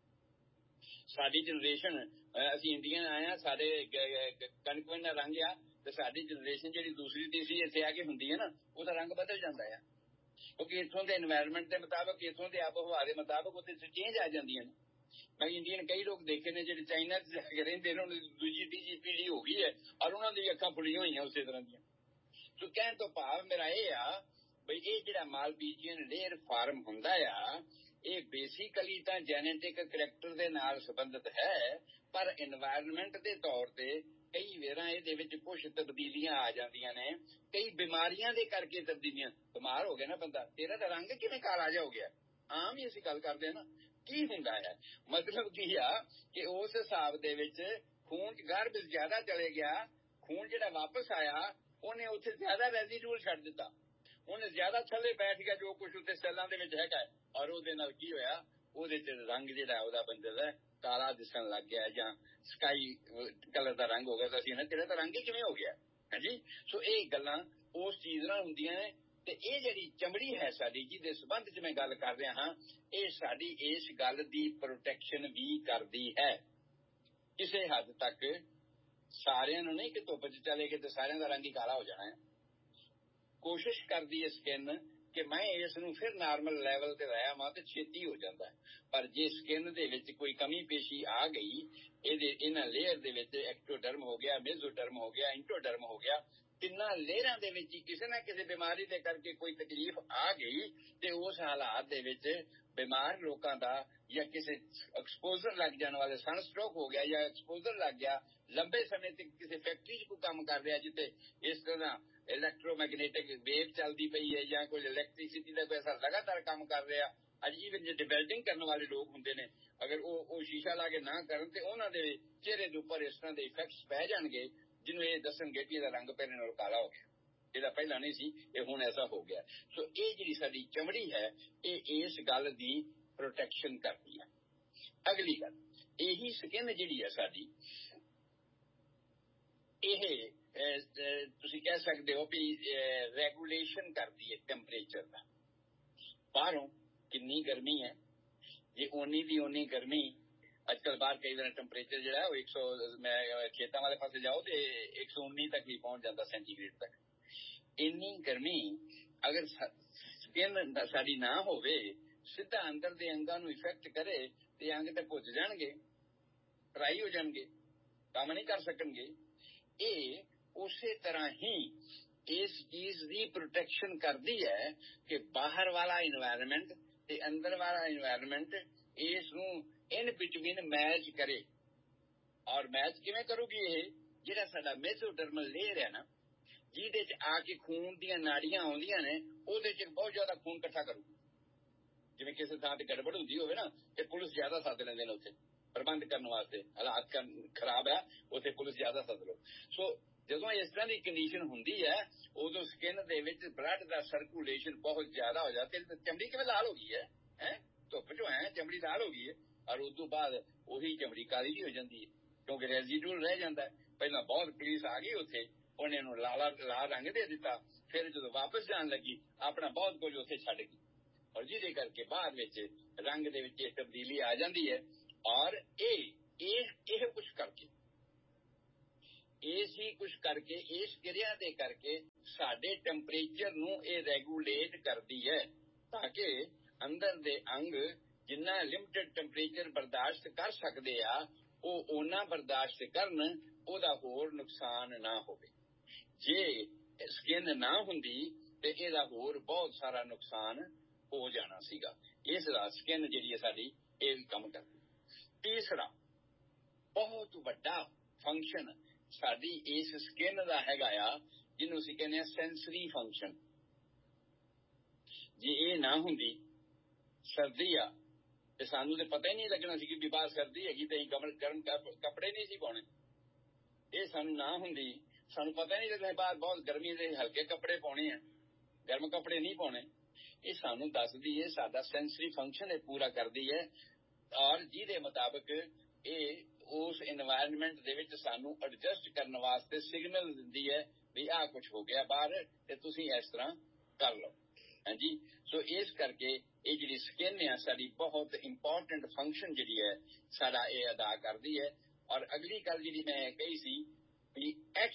ਸਾਡੀ ਜਨਰੇਸ਼ਨ, ਅਸੀਂ ਇੰਡੀਅਨ ਆਏ ਹਾਂ, ਸਾਡੇ ਕਣਕ ਦਾ ਰੰਗ ਆ, ਤੇ ਸਾਡੀ ਜਨਰੇਸ਼ਨ ਜਿਹੜੀ ਦੂਸਰੀ ਤੀਸਰੀ ਇੱਥੇ ਆ ਕੇ ਹੁੰਦੀ ਹੈ ਨਾ, ਉਹਦਾ ਰੰਗ ਬਦਲ ਜਾਂਦਾ ਆ, ਕਿਉਂਕਿ ਇੱਥੋਂ ਦੇ এনवायरमेंट ਦੇ ਮੁਤਾਬਕ, ਇੱਥੋਂ ਦੇ ਆਬੋ ਹਵਾ ਦੇ ਮੁਤਾਬਕ ਉੱਥੇ ਚੇਂਜ ਆ ਜਾਂਦੀਆਂ ਨੇ। ਮੈਂ ਇੰਡੀਅਨ ਕਈ ਲੋਕ ਦੇਖੇ ਨੇ ਜਿਹੜੇ ਚਾਈਨਾ 'ਚ ਰਹਿੰਦੇ ਨੇ, ਉਹਨਾਂ ਦੀ ਦੂਜੀ ਤੀਜੀ ਪੀੜ੍ਹੀ ਹੋ ਗਈ ਹੈ, ਔਰ ਉਹਨਾਂ ਦੀ ਅੱਖਾਂ ਫੁੱਲੀਆਂ ਹੋਈਆਂ ਉਸੇ ਤਰ੍ਹਾਂ ਦੀਆਂ। ਸੋ ਕਹਿਣ ਤੋਂ ਭਾਵ ਮੇਰਾ ਇਹ ਆ ਬਈ ਇਹ ਜਿਹੜਾ ਮਾਲਪੀਜੀਅਨ ਲੇਅਰ ਫਾਰਮ ਹੁੰਦਾ ਆ, ਇਹ ਬੇਸਿਕਲੀ ਤਾਂ ਜੈਨੇਟਿਕ ਕਰੈਕਟਰ ਦੇ ਨਾਲ ਸੰਬੰਧਿਤ ਹੈ, ਪਰ এনवायरमेंट ਦੇ ਤੌਰ ਤੇ ਕਈ ਵਾਰਾਂ ਇਹਦੇ ਵਿੱਚ ਕੁਝ ਤਬਦੀਲੀਆਂ ਆ ਜਾਂਦੀਆਂ ਨੇ, ਕਈ ਬਿਮਾਰੀਆਂ ਦੇ ਕਰਕੇ ਤਬਦੀਲੀਆਂ। ਬਿਮਾਰ ਹੋ ਗਿਆ ਨਾ ਬੰਦਾ, ਤੇਰਾ ਤਾਂ ਰੰਗ ਕਿਵੇਂ ਕਾਲਾ ਜਿਹਾ ਹੋ ਗਿਆ, ਆਮ ਹੀ ਅਸੀਂ ਗੱਲ ਕਰਦੇ ਹਾਂ ਨਾ, ਕੀ ਹੁੰਦਾ ਹੈ? ਮਤਲਬ ਕੀ ਆ ਕਿ ਉਸ ਹਿਸਾਬ ਦੇ ਵਿੱਚ ਖੂਨ ਗਰਭ ਜ਼ਿਆਦਾ ਚਲੇ ਗਿਆ, ਖੂਨ ਜਿਹੜਾ ਵਾਪਸ ਆਇਆ ਉਹਨੇ ਉੱਥੇ ਜ਼ਿਆਦਾ ਰੈਜ਼ੀਡੂਅਲ ਛੱਡ ਦਿੱਤਾ, ਉਹਨੇ ਜ਼ਿਆਦਾ ਥੱਲੇ ਬੈਠ ਗਿਆ ਜੋ ਕੁਝ ਉੱਤੇ ਸੈੱਲਾਂ ਦੇ ਵਿੱਚ ਹੈਗਾ, ਔਰ ਉਹਦੇ ਨਾਲ ਕੀ ਹੋਇਆ, ਉਹਦੇ ਚ ਰੰਗ ਜਿਹੜਾ ਉਹਦਾ ਬੰਦੇ ਕਾਲਾ ਦਿਸਣ ਲੱਗ ਗਿਆ, ਜਾਂ ਸਕਾਈ ਕਲਰ ਦਾ ਰੰਗ ਹੋ ਗਿਆ। ਤਾਂ ਅਸੀਂ ਨਾ ਤੇਰਾ ਤਾਂ ਰੰਗ ਹੀ ਕਿਵੇਂ ਹੋ ਗਿਆ, ਹਾਂਜੀ। ਸੋ ਇਹ ਗੱਲਾਂ ਉਸ ਚੀਜ਼ ਨਾਲ ਹੁੰਦੀਆਂ ਨੇ। ਤੇ ਇਹ ਜਿਹੜੀ ਚਮੜੀ ਹੈ ਸਾਡੀ, ਜਿਹਦੇ ਸੰਬੰਧ 'ਚ ਮੈਂ ਗੱਲ ਕਰ ਰਿਹਾ ਹਾਂ, ਇਹ ਸਾਡੀ ਇਸ ਗੱਲ ਦੀ ਪ੍ਰੋਟੈਕਸ਼ਨ ਵੀ ਕਰਦੀ ਹੈ ਕਿਸੇ ਹੱਦ ਤੱਕ। ਸਾਰਿਆਂ ਨੂੰ ਨਹੀਂ ਕਿ ਧੁੱਪ 'ਚ ਚਲੇ ਗਏ ਤੇ ਸਾਰਿਆਂ ਦਾ ਰੰਗ ਹੀ ਕਾਲਾ ਹੋ ਜਾਣਾ ਹੈ। ਕੋਸ਼ਿਸ਼ ਕਰਦੀ ਹੈ ਸਕਿਨ ਕਿ ਮੈਂ ਇਸ ਨੂੰ ਫਿਰ ਨਾਰਮਲ ਲੈਵਲ ਤੇ ਰਹਿ ਆਵਾਂ, ਤੇ ਛੇਤੀ ਹੋ ਜਾਂਦਾ। ਪਰ ਜੇ ਸਕਿਨ ਦੇ ਵਿੱਚ ਕੋਈ ਕਮੀ ਪੇਸ਼ੀ ਆ ਗਈ, ਇਹਨਾਂ ਲੇਅਰ ਦੇ ਵਿੱਚ ਐਕਟੋਡਰਮ ਹੋ ਗਿਆ, ਮੇਜ਼ੋਡਰਮ ਹੋ ਗਿਆ, ਇੰਟੋਡਰਮ ਹੋ ਗਿਆ, ਤਿੰਨਾਂ ਲੇਅਰਾਂ ਦੇ ਵਿੱਚ ਹੀ ਕਿਸੇ ਨਾ ਕਿਸੇ ਬਿਮਾਰੀ ਦੇ ਕਰਕੇ ਕੋਈ ਤਕਲੀਫ ਆ ਗਈ, ਤੇ ਉਸ ਹਾਲਾਤ ਦੇ ਵਿੱਚ ਬਿਮਾਰ ਲੋਕਾਂ ਦਾ ਜਾਂ ਕਿਸੇ ਐਕਸਪੋਜ਼ਰ ਲੱਗ ਜਾਣ ਵਾਲੇ, ਸਨਸਟ੍ਰੋਕ ਹੋ ਗਿਆ ਜਾਂ ਐਕਸਪੋਜ਼ਰ ਲੱਗ ਗਿਆ, ਲੰਬੇ ਸਮੇਂ ਤੱਕ ਕਿਸੇ ਫੈਕਟਰੀ 'ਚ ਕੋਈ ਕੰਮ ਕਰ ਰਿਹਾ ਜਿੱਥੇ ਇਸ ਤਰ੍ਹਾਂ ਇਲੈਕਟ੍ਰੋਮੈਗਨੈਟਿਕ ਵੇਵ ਚੱਲਦੀ ਪਈ ਹੈ, ਜਾਂ ਕੋਈ ਇਲੈਕਟ੍ਰੀਸਿਟੀ ਦਾ ਕੋਈ ਅਸਰ ਲਗਾਤਾਰ ਕੰਮ ਕਰ ਰਿਹਾ। ਅੱਜ ਈਵਨ ਜੇ ਵੈਲਡਿੰਗ ਕਰਨ ਵਾਲੇ ਲੋਕ ਹੁੰਦੇ ਨੇ, ਅਗਰ ਉਹ ਸ਼ੀਸ਼ਾ ਲਾ ਕੇ ਨਾ ਕਰਨ ਤੇ ਉਹਨਾਂ ਦੇ ਚਿਹਰੇ ਦੇ ਉੱਪਰ ਇਸ ਤਰ੍ਹਾਂ ਦੇ ਇਫੈਕਟਸ ਪੈ ਜਾਣਗੇ, ਜਿਹਨੂੰ ਇਹ ਦੱਸਣਗੇ ਕਿ ਇਹਦਾ ਰੰਗ ਪਹਿਲੇ ਨਾਲੋਂ ਕਾਲਾ ਹੋ ਗਿਆ, ਇਹਦਾ ਪਹਿਲਾਂ ਨਹੀਂ ਸੀ, ਇਹ ਹੁਣ ਐਸਾ ਹੋ ਗਿਆ। ਸੋ ਇਹ ਜਿਹੜੀ ਸਾਡੀ ਚਮੜੀ ਹੈ, ਇਹ ਇਸ ਗੱਲ ਦੀ ਪ੍ਰੋਟੈਕਸ਼ਨ ਕਰਦੀ ਹੈ। ਅਗਲੀ ਗੱਲ, ਇਹੀ ਸਕਿਨ ਜਿਹੜੀ ਹੈ ਸਾਡੀ, ਇਹ ਤੁਸੀਂ ਕਹਿ ਸਕਦੇ ਹੋ ਵੀ ਰੈਗੂਲੇਸ਼ਨ ਕਰਦੀ ਹੈ ਟੈਂਪਰੇਚਰ ਦਾ। ਬਾਹਰੋਂ ਕਿੰਨੀ ਗਰਮੀ ਹੈ, ਜੇ ਓਨੀ ਦੀ ਓਨੀ ਗਰਮੀ, ਅੱਜ ਕੱਲ੍ਹ ਬਾਹਰ ਕਈ ਵਾਰ ਟੈਂਪਰੇਚਰ ਜਿਹੜਾ ਉਹ 100, ਮੈਂ ਖੇਤਾਂ ਵਾਲੇ ਪਾਸੇ ਜਾਓ ਤੇ 119 ਤੱਕ ਵੀ ਪਹੁੰਚ ਜਾਂਦਾ ਸੈਂਟੀਗ੍ਰੇਡ ਤੱਕ। ਇੰਨੀ ਗਰਮੀ ਅਗਰ ਸਕਿਨ ਸਾਡੀ ਨਾ ਹੋਵੇ, ਸਿੱਧਾ ਅੰਦਰ ਦੇ ਅੰਗਾਂ ਨੂੰ ਇਫੈਕਟ ਕਰੇ, ਤੇ ਅੰਗ ਤੇ ਭੁੱਜ ਜਾਣਗੇ, ਡਰਾਈ ਹੋ ਜਾਣਗੇ, ਕੰਮ ਨਹੀਂ ਕਰ ਸਕਣਗੇ। ਇਹ ਉਸੇ ਤਰ੍ਹਾਂ ਹੀ ਇਸ ਚੀਜ਼ ਦੀ ਪ੍ਰੋਟੈਕਸ਼ਨ ਕਰਦੀ ਹੈ ਕਿ ਬਾਹਰ ਵਾਲਾ এনवायरमेंट ਤੇ ਅੰਦਰ ਵਾਲਾ এনवायरमेंट ਇਸ ਨੂੰ ਇਨ ਬਿਟਵੀਨ ਮੈਚ ਕਰੇ। ਔਰ ਮੈਚ ਕਿਵੇਂ ਕਰੂਗੀ? ਇਹ ਜਿਹੜਾ ਸਾਡਾ ਮੇਜ਼ੋਡਰਮਲ ਲੇਅਰ ਹੈ ਨਾ, ਜਿਹਦੇ 'ਚ ਆ ਕੇ ਖੂਨ ਦੀਆਂ ਨਾੜੀਆਂ ਆਉਂਦੀਆਂ ਨੇ, ਉਹਦੇ 'ਚ ਬਹੁਤ ਜ਼ਿਆਦਾ ਖੂਨ ਇਕੱਠਾ ਕਰੂਗੀ। ਜਿਵੇਂ ਕਿਸੇ ਥਾਂ ਤੇ ਗੜਬੜ ਹੁੰਦੀ ਹੋਵੇ ਨਾ, ਤੇ ਪੁਲਿਸ ਜ਼ਿਆਦਾ ਸੱਦ ਲੈਂਦੇ ਨੇ ਉੱਥੇ ਪ੍ਰਬੰਧ ਕਰਨ ਵਾਸਤੇ, ਹਾਲਾਤ ਖਰਾਬ ਹੈ, ਉੱਥੇ ਪੁਲਿਸ ਜ਼ਿਆਦਾ ਸੱਦ ਲਓ। ਸੋ ਜਦੋਂ ਇਸ ਤਰ੍ਹਾਂ ਦੀ ਕੰਡੀਸ਼ਨ ਹੁੰਦੀ ਹੈ, ਉਦੋਂ ਸਕਿਨ ਦੇ ਵਿੱਚ ਬਲੱਡ ਦਾ ਸਰਕੂਲੇਸ਼ਨ ਬਹੁਤ ਜ਼ਿਆਦਾ ਹੋ ਜਾਂਦਾ। ਤੇ ਚਮੜੀ ਕਿਵੇਂ ਲਾਲ ਹੋ ਗਈ ਹੈ, ਧੁੱਪ 'ਚੋਂ ਹੈ ਚਮੜੀ ਲਾਲ ਹੋ ਗਈ ਹੈ, ਔਰ ਉਸ ਤੋਂ ਬਾਅਦ ਉਹੀ ਚਮੜੀ ਕਾਲੀ ਵੀ ਹੋ ਜਾਂਦੀ ਹੈ। ਕਿਉਂਕਿ ਰੈਜ਼ੀਡੂਅਲ ਰਹਿ ਜਾਂਦਾ। ਪਹਿਲਾਂ ਬਹੁਤ ਪੁਲਿਸ ਆ ਗਈ ਉੱਥੇ, ਉਹਨੇ ਇਹਨੂੰ ਲਾਲ ਰੰਗ ਦੇ ਦਿੱਤਾ, ਫਿਰ ਜਦੋਂ ਵਾਪਸ ਜਾਣ ਲੱਗੀ ਆਪਣਾ ਬਹੁਤ ਕੁਝ ਉੱਥੇ ਛੱਡ ਗਈ, ਔਰ ਜਿਹਦੇ ਕਰਕੇ ਬਾਅਦ ਵਿੱਚ ਰੰਗ ਦੇ ਵਿੱਚ ਇਹ ਤਬਦੀਲੀ ਆ ਜਾਂਦੀ ਹੈ। ਔਰ ਇਹ ਕੁਛ ਕਰਕੇ, ਇਸ ਹੀ ਕੁਛ ਕਰਕੇ, ਇਸ ਕਿਰਿਆ ਦੇ ਕਰਕੇ ਸਾਡੇ ਟੈਂਪਰੇਚਰ ਨੂੰ ਇਹ ਰੈਗੂਲੇਟ ਕਰਦੀ ਹੈ, ਤਾਂ ਕਿ ਅੰਦਰ ਦੇ ਅੰਗ ਜਿੰਨਾ ਲਿਮਟਿਡ ਟੈਂਪਰੇਚਰ ਬਰਦਾਸ਼ਤ ਕਰ ਸਕਦੇ ਆ ਉਹ ਓਨਾ ਬਰਦਾਸ਼ਤ ਕਰਨ, ਉਹਦਾ ਹੋਰ ਨੁਕਸਾਨ ਨਾ ਹੋਵੇ। ਜੇ ਸਕਿਨ ਨਾ ਹੁੰਦੀ ਤੇ ਇਹਦਾ ਹੋਰ ਬਹੁਤ ਸਾਰਾ ਨੁਕਸਾਨ ਹੋ ਜਾਣਾ ਸੀਗਾ। ਇਸ ਦਾ ਸਕਿਨ ਜਿਹੜੀ ਹੈ ਸਾਡੀ ਇਹ ਵੀ ਕੰਮ ਕਰਦੀ। ਤੀਸਰਾ ਬਹੁਤ ਵੱਡਾ ਫੰਕਸ਼ਨ ਸਾਡੀ ਇਸ ਸਕਿਨ ਦਾ ਹੈਗਾ ਆ, ਜਿਹਨੂੰ ਅਸੀਂ ਕਹਿੰਦੇ ਆ ਸੈਂਸਰੀ ਫੰਕਸ਼ਨ। ਜੇ ਇਹ ਨਾ ਹੁੰਦੀ, ਸਰਦੀ ਆ ਤੇ ਸਾਨੂੰ ਤੇ ਪਤਾ ਹੀ ਨਹੀਂ ਲੱਗਣਾ ਸੀ ਕਿ ਬਾਹਰ ਸਰਦੀ ਹੈਗੀ ਤੇ ਅਸੀਂ ਗਰਮ ਕੱਪੜੇ ਨਹੀਂ ਸੀ ਪਾਉਣੇ। ਇਹ ਸਾਨੂੰ ਨਾ ਹੁੰਦੀ, ਸਾਨੂੰ ਪਤਾ ਨਹੀਂ ਲੱਗਦਾ ਬਾਹਰ ਬਹੁਤ ਗਰਮੀ ਦੇ ਹਲਕੇ ਕੱਪੜੇ ਪਾਉਣੇ ਆ, ਗਰਮ ਕੱਪੜੇ ਨਹੀਂ ਪਾਉਣੇ। ਇਹ ਸਾਨੂੰ ਦੱਸਦੀ ਹੈ, ਸਾਡਾ ਸੈਂਸਰੀ ਫੰਕਸ਼ਨ ਇਹ ਪੂਰਾ ਕਰਦੀ ਹੈ, ਔਰ ਜਿਹਦੇ ਮੁਤਾਬਕ ਇਹ ਉਸ এনवायरमेंट ਦੇ ਵਿੱਚ ਸਾਨੂੰ ਐਡਜਸਟ ਕਰਨ ਵਾਸਤੇ ਸਿਗਨਲ ਦਿੰਦੀ ਹੈ ਵੀ ਆਹ ਕੁਛ ਹੋ ਗਿਆ ਬਾਹਰ ਤੇ ਤੁਸੀਂ ਇਸ ਤਰ੍ਹਾਂ ਕਰ ਲਓ। ਹਾਂਜੀ, ਸੋ ਇਸ ਕਰਕੇ ਇਹ ਜਿਹੜੀ ਸਕਿਨ ਆ ਸਾਡੀ ਬਹੁਤ ਇੰਪੋਰਟੈਂਟ ਫੰਕਸ਼ਨ ਜਿਹੜੀ ਹੈ ਸਾਡਾ ਇਹ ਅਦਾ ਕਰਦੀ ਹੈ। ਔਰ ਅਗਲੀ ਗੱਲ ਜਿਹੜੀ ਮੈਂ ਕਹੀ ਸੀ ਵੀ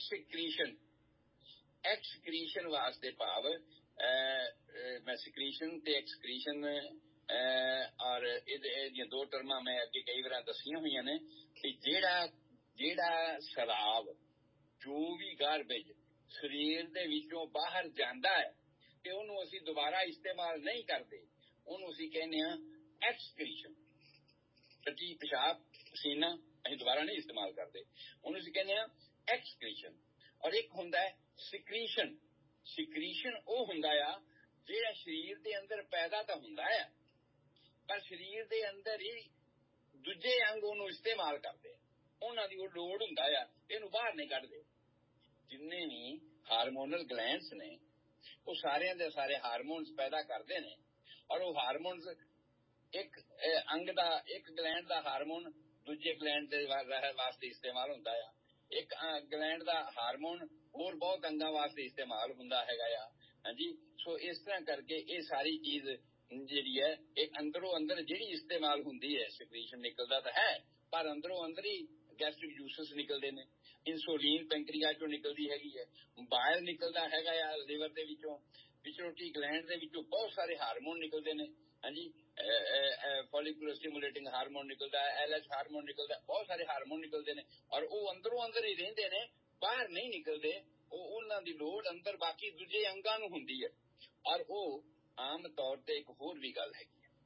ਐਕਸਕ੍ਰੀਸ਼ਨ ਵਾਸਤੇ ਭਾਵ ਮੈਂ ਸਕ੍ਰੀਸ਼ਨ ਤੇ ਐਕਸਕ੍ਰੀਸ਼ਨ ਔਰ ਇਹਦੀਆਂ ਦੋ ਟਰਮਾਂ ਮੈਂ ਅੱਗੇ ਕਈ ਵਾਰ ਦੱਸੀਆਂ ਹੋਈਆਂ ਨੇ ਕਿ ਜਿਹੜਾ ਸ਼ਰਾਬ, ਜੋ ਵੀ ਗਾਰਬੇਜ ਸਰੀਰ ਦੇ ਵਿੱਚੋਂ ਬਾਹਰ ਜਾਂਦਾ ਹੈ ਤੇ ਉਹਨੂੰ ਅਸੀਂ ਦੁਬਾਰਾ ਇਸਤੇਮਾਲ ਨਹੀਂ ਕਰਦੇ, ਉਹਨੂੰ ਅਸੀਂ ਕਹਿੰਦੇ ਹਾਂ ਐਕਸਕ੍ਰੀਸ਼ਨ। ਸੱਚੀ ਪਿਸ਼ਾਬ, ਪਸੀਨਾ ਅਸੀਂ ਦੁਬਾਰਾ ਨਹੀਂ ਇਸਤੇਮਾਲ ਕਰਦੇ, ਉਹਨੂੰ ਅਸੀਂ ਕਹਿੰਦੇ ਹਾਂ ਐਕਸਕ੍ਰੀਸ਼ਨ। ਔਰ ਇੱਕ ਹੁੰਦਾ ਹੈ ਸਿਕਰੀਸ਼ਨ। ਸਿਕਰੀਸ਼ਨ ਉਹ ਹੁੰਦਾ ਆ ਜਿਹੜਾ ਸਰੀਰ ਦੇ ਅੰਦਰ ਪੈਦਾ ਤਾਂ ਹੁੰਦਾ ਆ, ਪਰ ਸਰੀਰ ਦੇ ਅੰਦਰ ਹੀ ਦੂਜੇ ਅੰਗ ਉਹਨੂੰ ਇਸਤੇਮਾਲ ਕਰਦੇ, ਉਹਨਾਂ ਦੀ ਉਹ ਲੋੜ ਹੁੰਦਾ ਆ, ਇਹਨੂੰ ਬਾਹਰ ਨਹੀਂ ਕੱਢਦੇ। ਜਿੰਨੇ ਵੀ ਹਾਰਮੋਨਲ ਗਲੈਂਡਸ ਨੇ ਉਹ ਸਾਰਿਆਂ ਦੇ ਸਾਰੇ ਹਾਰਮੋਨਸ ਪੈਦਾ ਕਰਦੇ ਨੇ, ਔਰ ਉਹ ਹਾਰਮੋਨਸ ਇੱਕ ਅੰਗ ਦਾ, ਇੱਕ ਗਲੈਂਡ ਦਾ ਹਾਰਮੋਨ ਦੂਜੇ ਗਲੈਂਡ ਦੇ ਵਾਸਤੇ ਇਸਤੇਮਾਲ ਹੁੰਦਾ ਆ, ਇੱਕ ਗਲੈਂਡ ਦਾ ਹਾਰਮੋਨ ਹੋਰ ਬਹੁਤ ਅੰਗਾਂ ਵਾਸਤੇ ਇਸਤੇਮਾਲ ਹੁੰਦਾ ਹੈਗਾ ਆ। ਹਾਂਜੀ, ਸੋ ਇਸ ਤਰ੍ਹਾਂ ਕਰਕੇ ਇਹ ਸਾਰੀ ਚੀਜ਼ ਜਿਹੜੀ ਹੈ ਇਹ ਅੰਦਰੋਂ ਅੰਦਰ ਜਿਹੜੀ ਇਸਤੇਮਾਲ ਹੁੰਦੀ ਹੈ। ਸਿਕਰੀਸ਼ਨ ਨਿਕਲਦਾ ਤਾਂ ਹੈ, ਪਰ ਅੰਦਰੋਂ ਅੰਦਰ ਹੀ ਗੈਸਟ੍ਰਿਕ ਜੂਸਸ ਨਿਕਲਦੇ ਨੇ, ਇਨਸੂਲਿਨ ਪੈਂਕਰੀਆਸ ਚੋਂ ਨਿਕਲਦੀ ਹੈਗੀ ਹੈ, ਬਾਇਲ ਨਿਕਲਦਾ ਹੈਗਾ ਆ ਲਿਵਰ ਦੇ ਵਿੱਚੋਂ, ਪਿਛੋਟੀ ਗਲੈਂਡ ਦੇ ਵਿੱਚੋਂ ਬਹੁਤ ਸਾਰੇ ਹਾਰਮੋਨ ਨਿਕਲਦੇ ਨੇ। ਹਾਂਜੀ, ਫੋਲੀਕੂਲਰ ਸਟਿਮੂਲੇਟਿੰਗ ਹਾਰਮੋਨ ਨਿਕਲਦਾ ਹੈ, LH ਹਾਰਮੋਨ ਨਿਕਲਦਾ, ਬਹੁਤ ਸਾਰੇ ਹਾਰਮੋਨ ਨਿਕਲਦੇ ਨੇ, ਔਰ ਉਹ ਅੰਦਰੋਂ ਅੰਦਰ ਹੀ ਰਹਿੰਦੇ ਨੇ, ਬਾਹਰ ਨਹੀਂ ਨਿਕਲਦੇ। ਉਹਨਾਂ ਦੀ ਲੋੜ ਅੰਦਰ ਬਾਕੀ ਦੂਜੇ ਅੰਗਾਂ ਨੂੰ ਹੁੰਦੀ ਹੈ। ਔਰ ਉਹ ਆਮ ਤੌਰ ਤੇ ਇੱਕ ਹੋਰ ਵੀ ਗੱਲ ਹੈਗੀ ਹੈ,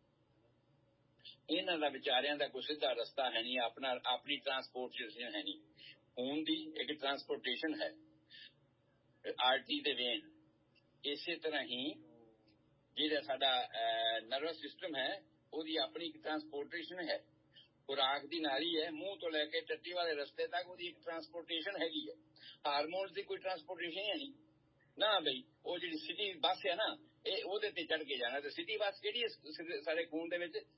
ਇਹਨਾਂ ਦਾ ਵਿਚਾਰਿਆਂ ਦਾ ਕੋਈ ਸਿੱਧਾ ਰਸਤਾ ਹੈ ਨਹੀਂ, ਆਪਣੀ ਟਰਾਂਸਪੋਰਟੇਸ਼ਨ ਹੈ ਨਹੀਂ। ਖੂਨ ਦੀ ਇੱਕ ਟਰਾਂਸਪੋਰਟੇਸ਼ਨ ਹੈ, ਆਰਟਰੀ ਤੇ ਵੇਨ। ਇਸੇ ਤਰ੍ਹਾਂ ਹੀ ਜਿਹੜਾ ਸਾਡਾ ਨਰਵਸ ਸਿਸਟਮ ਹੈ ਉਹਦੀ ਆਪਣੀ ਇੱਕ ਟਰਾਂਸਪੋਰਟੇਸ਼ਨ ਹੈ। ਖੁਰਾਕ ਦੀ ਨਾਲੀ ਹੈ, ਮੂੰਹ ਤੋਂ ਲੈ ਕੇ ਟੱਟੀ ਵਾਲੇ ਰਸਤੇ ਤੱਕ ਉਹਦੀ ਇੱਕ ਟਰਾਂਸਪੋਰਟੇਸ਼ਨ ਹੈਗੀ ਹੈ। ਹਾਰਮੋਨਸ ਦੀ ਕੋਈ ਟਰਾਂਸਪੋਰਟੇਸ਼ਨ ਹੈ ਨਹੀਂ ਨਾ ਬਈ। ਉਹ ਜਿਹੜੀ ਸਿਟੀ ਬੱਸ ਹੈ ਨਾ, ਇਹ ਉਹਦੇ ਤੇ ਚੜ ਕੇ ਜਾਣਾ। ਤੇ ਸਿਟੀ ਬੱਸ ਕਿਹੜੀ ਹੈ ਸਾਡੇ ਖੂਨ ਦੇ ਵਿੱਚ?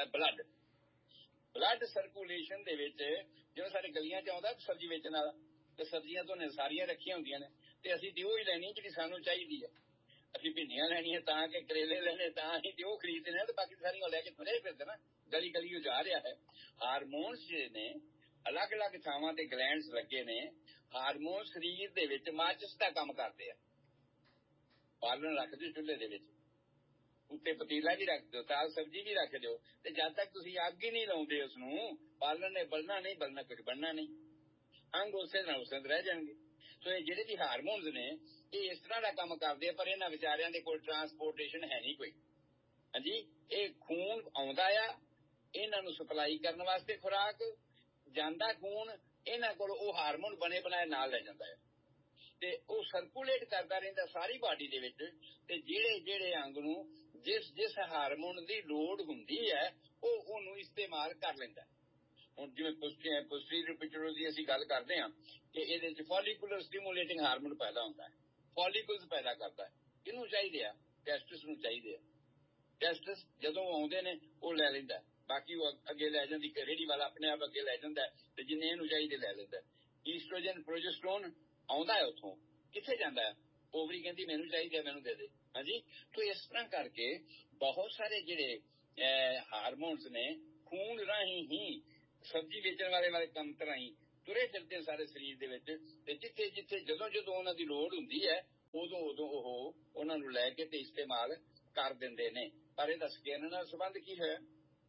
ਬਲੱਡ ਸਰਕੂਲੇਸ਼ਨ ਦੇ ਵਿੱਚ ਜਿਵੇਂ ਸਾਡੇ ਗਲੀਆਂ 'ਚ ਆਉਂਦਾ ਸਬਜ਼ੀ ਵੇਚਣ ਵਾਲਾ, ਤੇ ਸਬਜ਼ੀਆਂ ਤੋਂ ਸਾਰੀਆਂ ਰੱਖੀਆਂ ਹੁੰਦੀਆਂ ਨੇ, ਤੇ ਅਸੀਂ ਤੇ ਉਹ ਹੀ ਲੈਣੀ ਜਿਹੜੀ ਸਾਨੂੰ ਚਾਹੀਦੀ ਹੈ। ਅਸੀਂ ਭਿੰਡੀਆਂ ਲੈਣੀਆਂ ਤਾਂ ਕਿ ਕਰੇਲੇ ਲੈਣੇ ਤਾਂ ਅਸੀਂ ਤੇ ਉਹ ਖਰੀਦਦੇ ਨੇ, ਤੇ ਬਾਕੀ ਸਾਰੀਆਂ ਲੈ ਕੇ ਤੁਰੇ ਫਿਰਦੇ ਨਾ, ਗਲੀ ਗਲੀ ਜਾ ਰਿਹਾ ਹੈ। ਹਾਰਮੋਨਸ ਜਿਹੜੇ ਨੇ ਅਲੱਗ-ਅਲੱਗ ਥਾਵਾਂ ਤੇ ਗਲੈਂਡਸ ਲੱਗੇ ਨੇ। ਹਾਰਮੋਨ ਸਰੀਰ ਦੇ ਵਿੱਚ ਮਾਚਿਸ ਦਾ ਕੰਮ ਕਰਦੇ ਆ। ਬਾਲਣ ਰੱਖ ਦਿਓ ਚੁੱਲ੍ਹੇ ਦੇ ਵਿੱਚ, ਉੱਤੇ ਪਤੀਲਾ ਵੀ ਰੱਖ ਦਿਓ, ਦਾਲ ਸਬਜ਼ੀ ਵੀ ਰੱਖ ਦਿਓ, ਤੇ ਜਦ ਤੱਕ ਤੁਸੀਂ ਅੱਗ ਹੀ ਨਹੀਂ ਲਾਉਂਦੇ ਉਸਨੂੰ, ਬਾਲਣ ਨੇ ਬਲਣਾ ਨਹੀਂ, ਬਲਣਾ ਕੁਝ ਬਣਨਾ ਨਹੀਂ, ਅੰਗ ਉਸੇ ਨਾਲ ਉਸੇ ਰਹਿ ਜਾਣਗੇ। ਸੋ ਇਹ ਜਿਹੜੇ ਵੀ ਹਾਰਮੋਨਸ ਨੇ ਇਹ ਇਸ ਤਰ੍ਹਾਂ ਦਾ ਕੰਮ ਕਰਦੇ ਆ, ਪਰ ਇਹਨਾਂ ਵਿਚਾਰਿਆਂ ਦੇ ਕੋਲ ਟਰਾਂਸਪੋਰਟੇਸ਼ਨ ਹੈ ਨਹੀਂ ਕੋਈ। ਹਾਂਜੀ, ਇਹ ਖੂਨ ਆਉਂਦਾ ਆ, ਇਹਨਾਂ ਨੂੰ ਸਪਲਾਈ ਕਰਨ ਵਾਸਤੇ ਖੁਰਾਕ ਜਾਂਦਾ ਖੂਨ, ਇਹਨਾਂ ਕੋਲ ਉਹ ਹਾਰਮੋਨ ਬਣੇ ਬਣਾਏ ਨਾਲ ਲੈ ਜਾਂਦਾ ਹੈ, ਤੇ ਉਹ ਸਰਕੂਲੇਟ ਕਰਦਾ ਰਹਿੰਦਾ ਸਾਰੀ ਬਾਡੀ ਦੇ ਵਿੱਚ। ਤੇ ਜਿਹੜੇ ਅੰਗ ਨੂੰ ਜਿਸ ਹਾਰਮੋਨ ਦੀ ਲੋੜ ਹੁੰਦੀ ਹੈ ਉਹ ਉਹਨੂੰ ਇਸਤੇਮਾਲ ਕਰ ਲੈਂਦਾ। ਹੁਣ ਜਿਵੇਂ ਪੋਸਟੀਰੀਅਰ ਪਿਟਿਊਟਰੀ ਦੀ ਅਸੀਂ ਗੱਲ ਕਰਦੇ ਹਾਂ ਕਿ ਇਹਦੇ ਚ ਫੋਲੀਕੂਲਰ ਸਟਿਮੂਲੇਟਿੰਗ ਹਾਰਮੋਨ ਪੈਦਾ ਹੁੰਦਾ ਹੈ, ਫੋਲੀਕਲਸ ਪੈਦਾ ਕਰਦਾ ਹੈ। ਇਹਨੂੰ ਚਾਹੀਦੇ ਆ, ਟੈਸਟਸ ਨੂੰ ਚਾਹੀਦੇ ਆ। ਟੈਸਟਸ ਜਦੋਂ ਆਉਂਦੇ ਨੇ ਉਹ ਲੈ ਲੈਂਦਾ, ਬਾਕੀ ਉਹ ਅੱਗੇ ਲੈ ਜਾਂਦੀ, ਰੇਹੜੀ ਵਾਲਾ ਆਪਣੇ ਆਪ ਅੱਗੇ ਲੈ ਜਾਂਦਾ ਤੇ ਜਿੰਨੇ ਇਹਨੂੰ ਚਾਹੀਦੇ ਲੈ ਲੈਂਦਾ। ਈਸਟ੍ਰੋਜਨ ਪ੍ਰੋਜੈਸਟਰੋਨ ਆਉਂਦਾ ਹੈ ਉੱਥੋਂ, ਕਿੱਥੇ ਜਾਂਦਾ ਹੈ? ਓਵਰੀ ਕਹਿੰਦੀ ਮੈਨੂੰ ਚਾਹੀਦਾ, ਮੈਨੂੰ ਦੇ ਦੇ। ਹਾਂਜੀ, ਤੋ ਇਸ ਤਰ੍ਹਾਂ ਕਰਕੇ ਬਹੁਤ ਸਾਰੇ ਜਿਹੜੇ ਹਾਰਮੋਨਸ ਨੇ ਖੂਨ ਰਾਹੀਂ ਹੀ ਸਬਜ਼ੀ ਵੇਚਣ ਵਾਲੇ ਕੰਮ ਰਾਹੀਂ ਤੁਰੇ ਫਿਰਦੇ ਸਾਰੇ ਸਰੀਰ ਦੇ ਵਿੱਚ, ਤੇ ਜਿੱਥੇ ਜਿੱਥੇ ਜਦੋਂ ਉਹਨਾਂ ਦੀ ਲੋੜ ਹੁੰਦੀ ਹੈ ਉਦੋਂ ਉਹ ਉਹਨਾਂ ਨੂੰ ਲੈ ਕੇ ਤੇ ਇਸਤੇਮਾਲ ਕਰ ਦਿੰਦੇ ਨੇ। ਪਰ ਇਹਦਾ ਸਕਿਨ ਨਾਲ ਸੰਬੰਧ ਕੀ ਹੋਇਆ?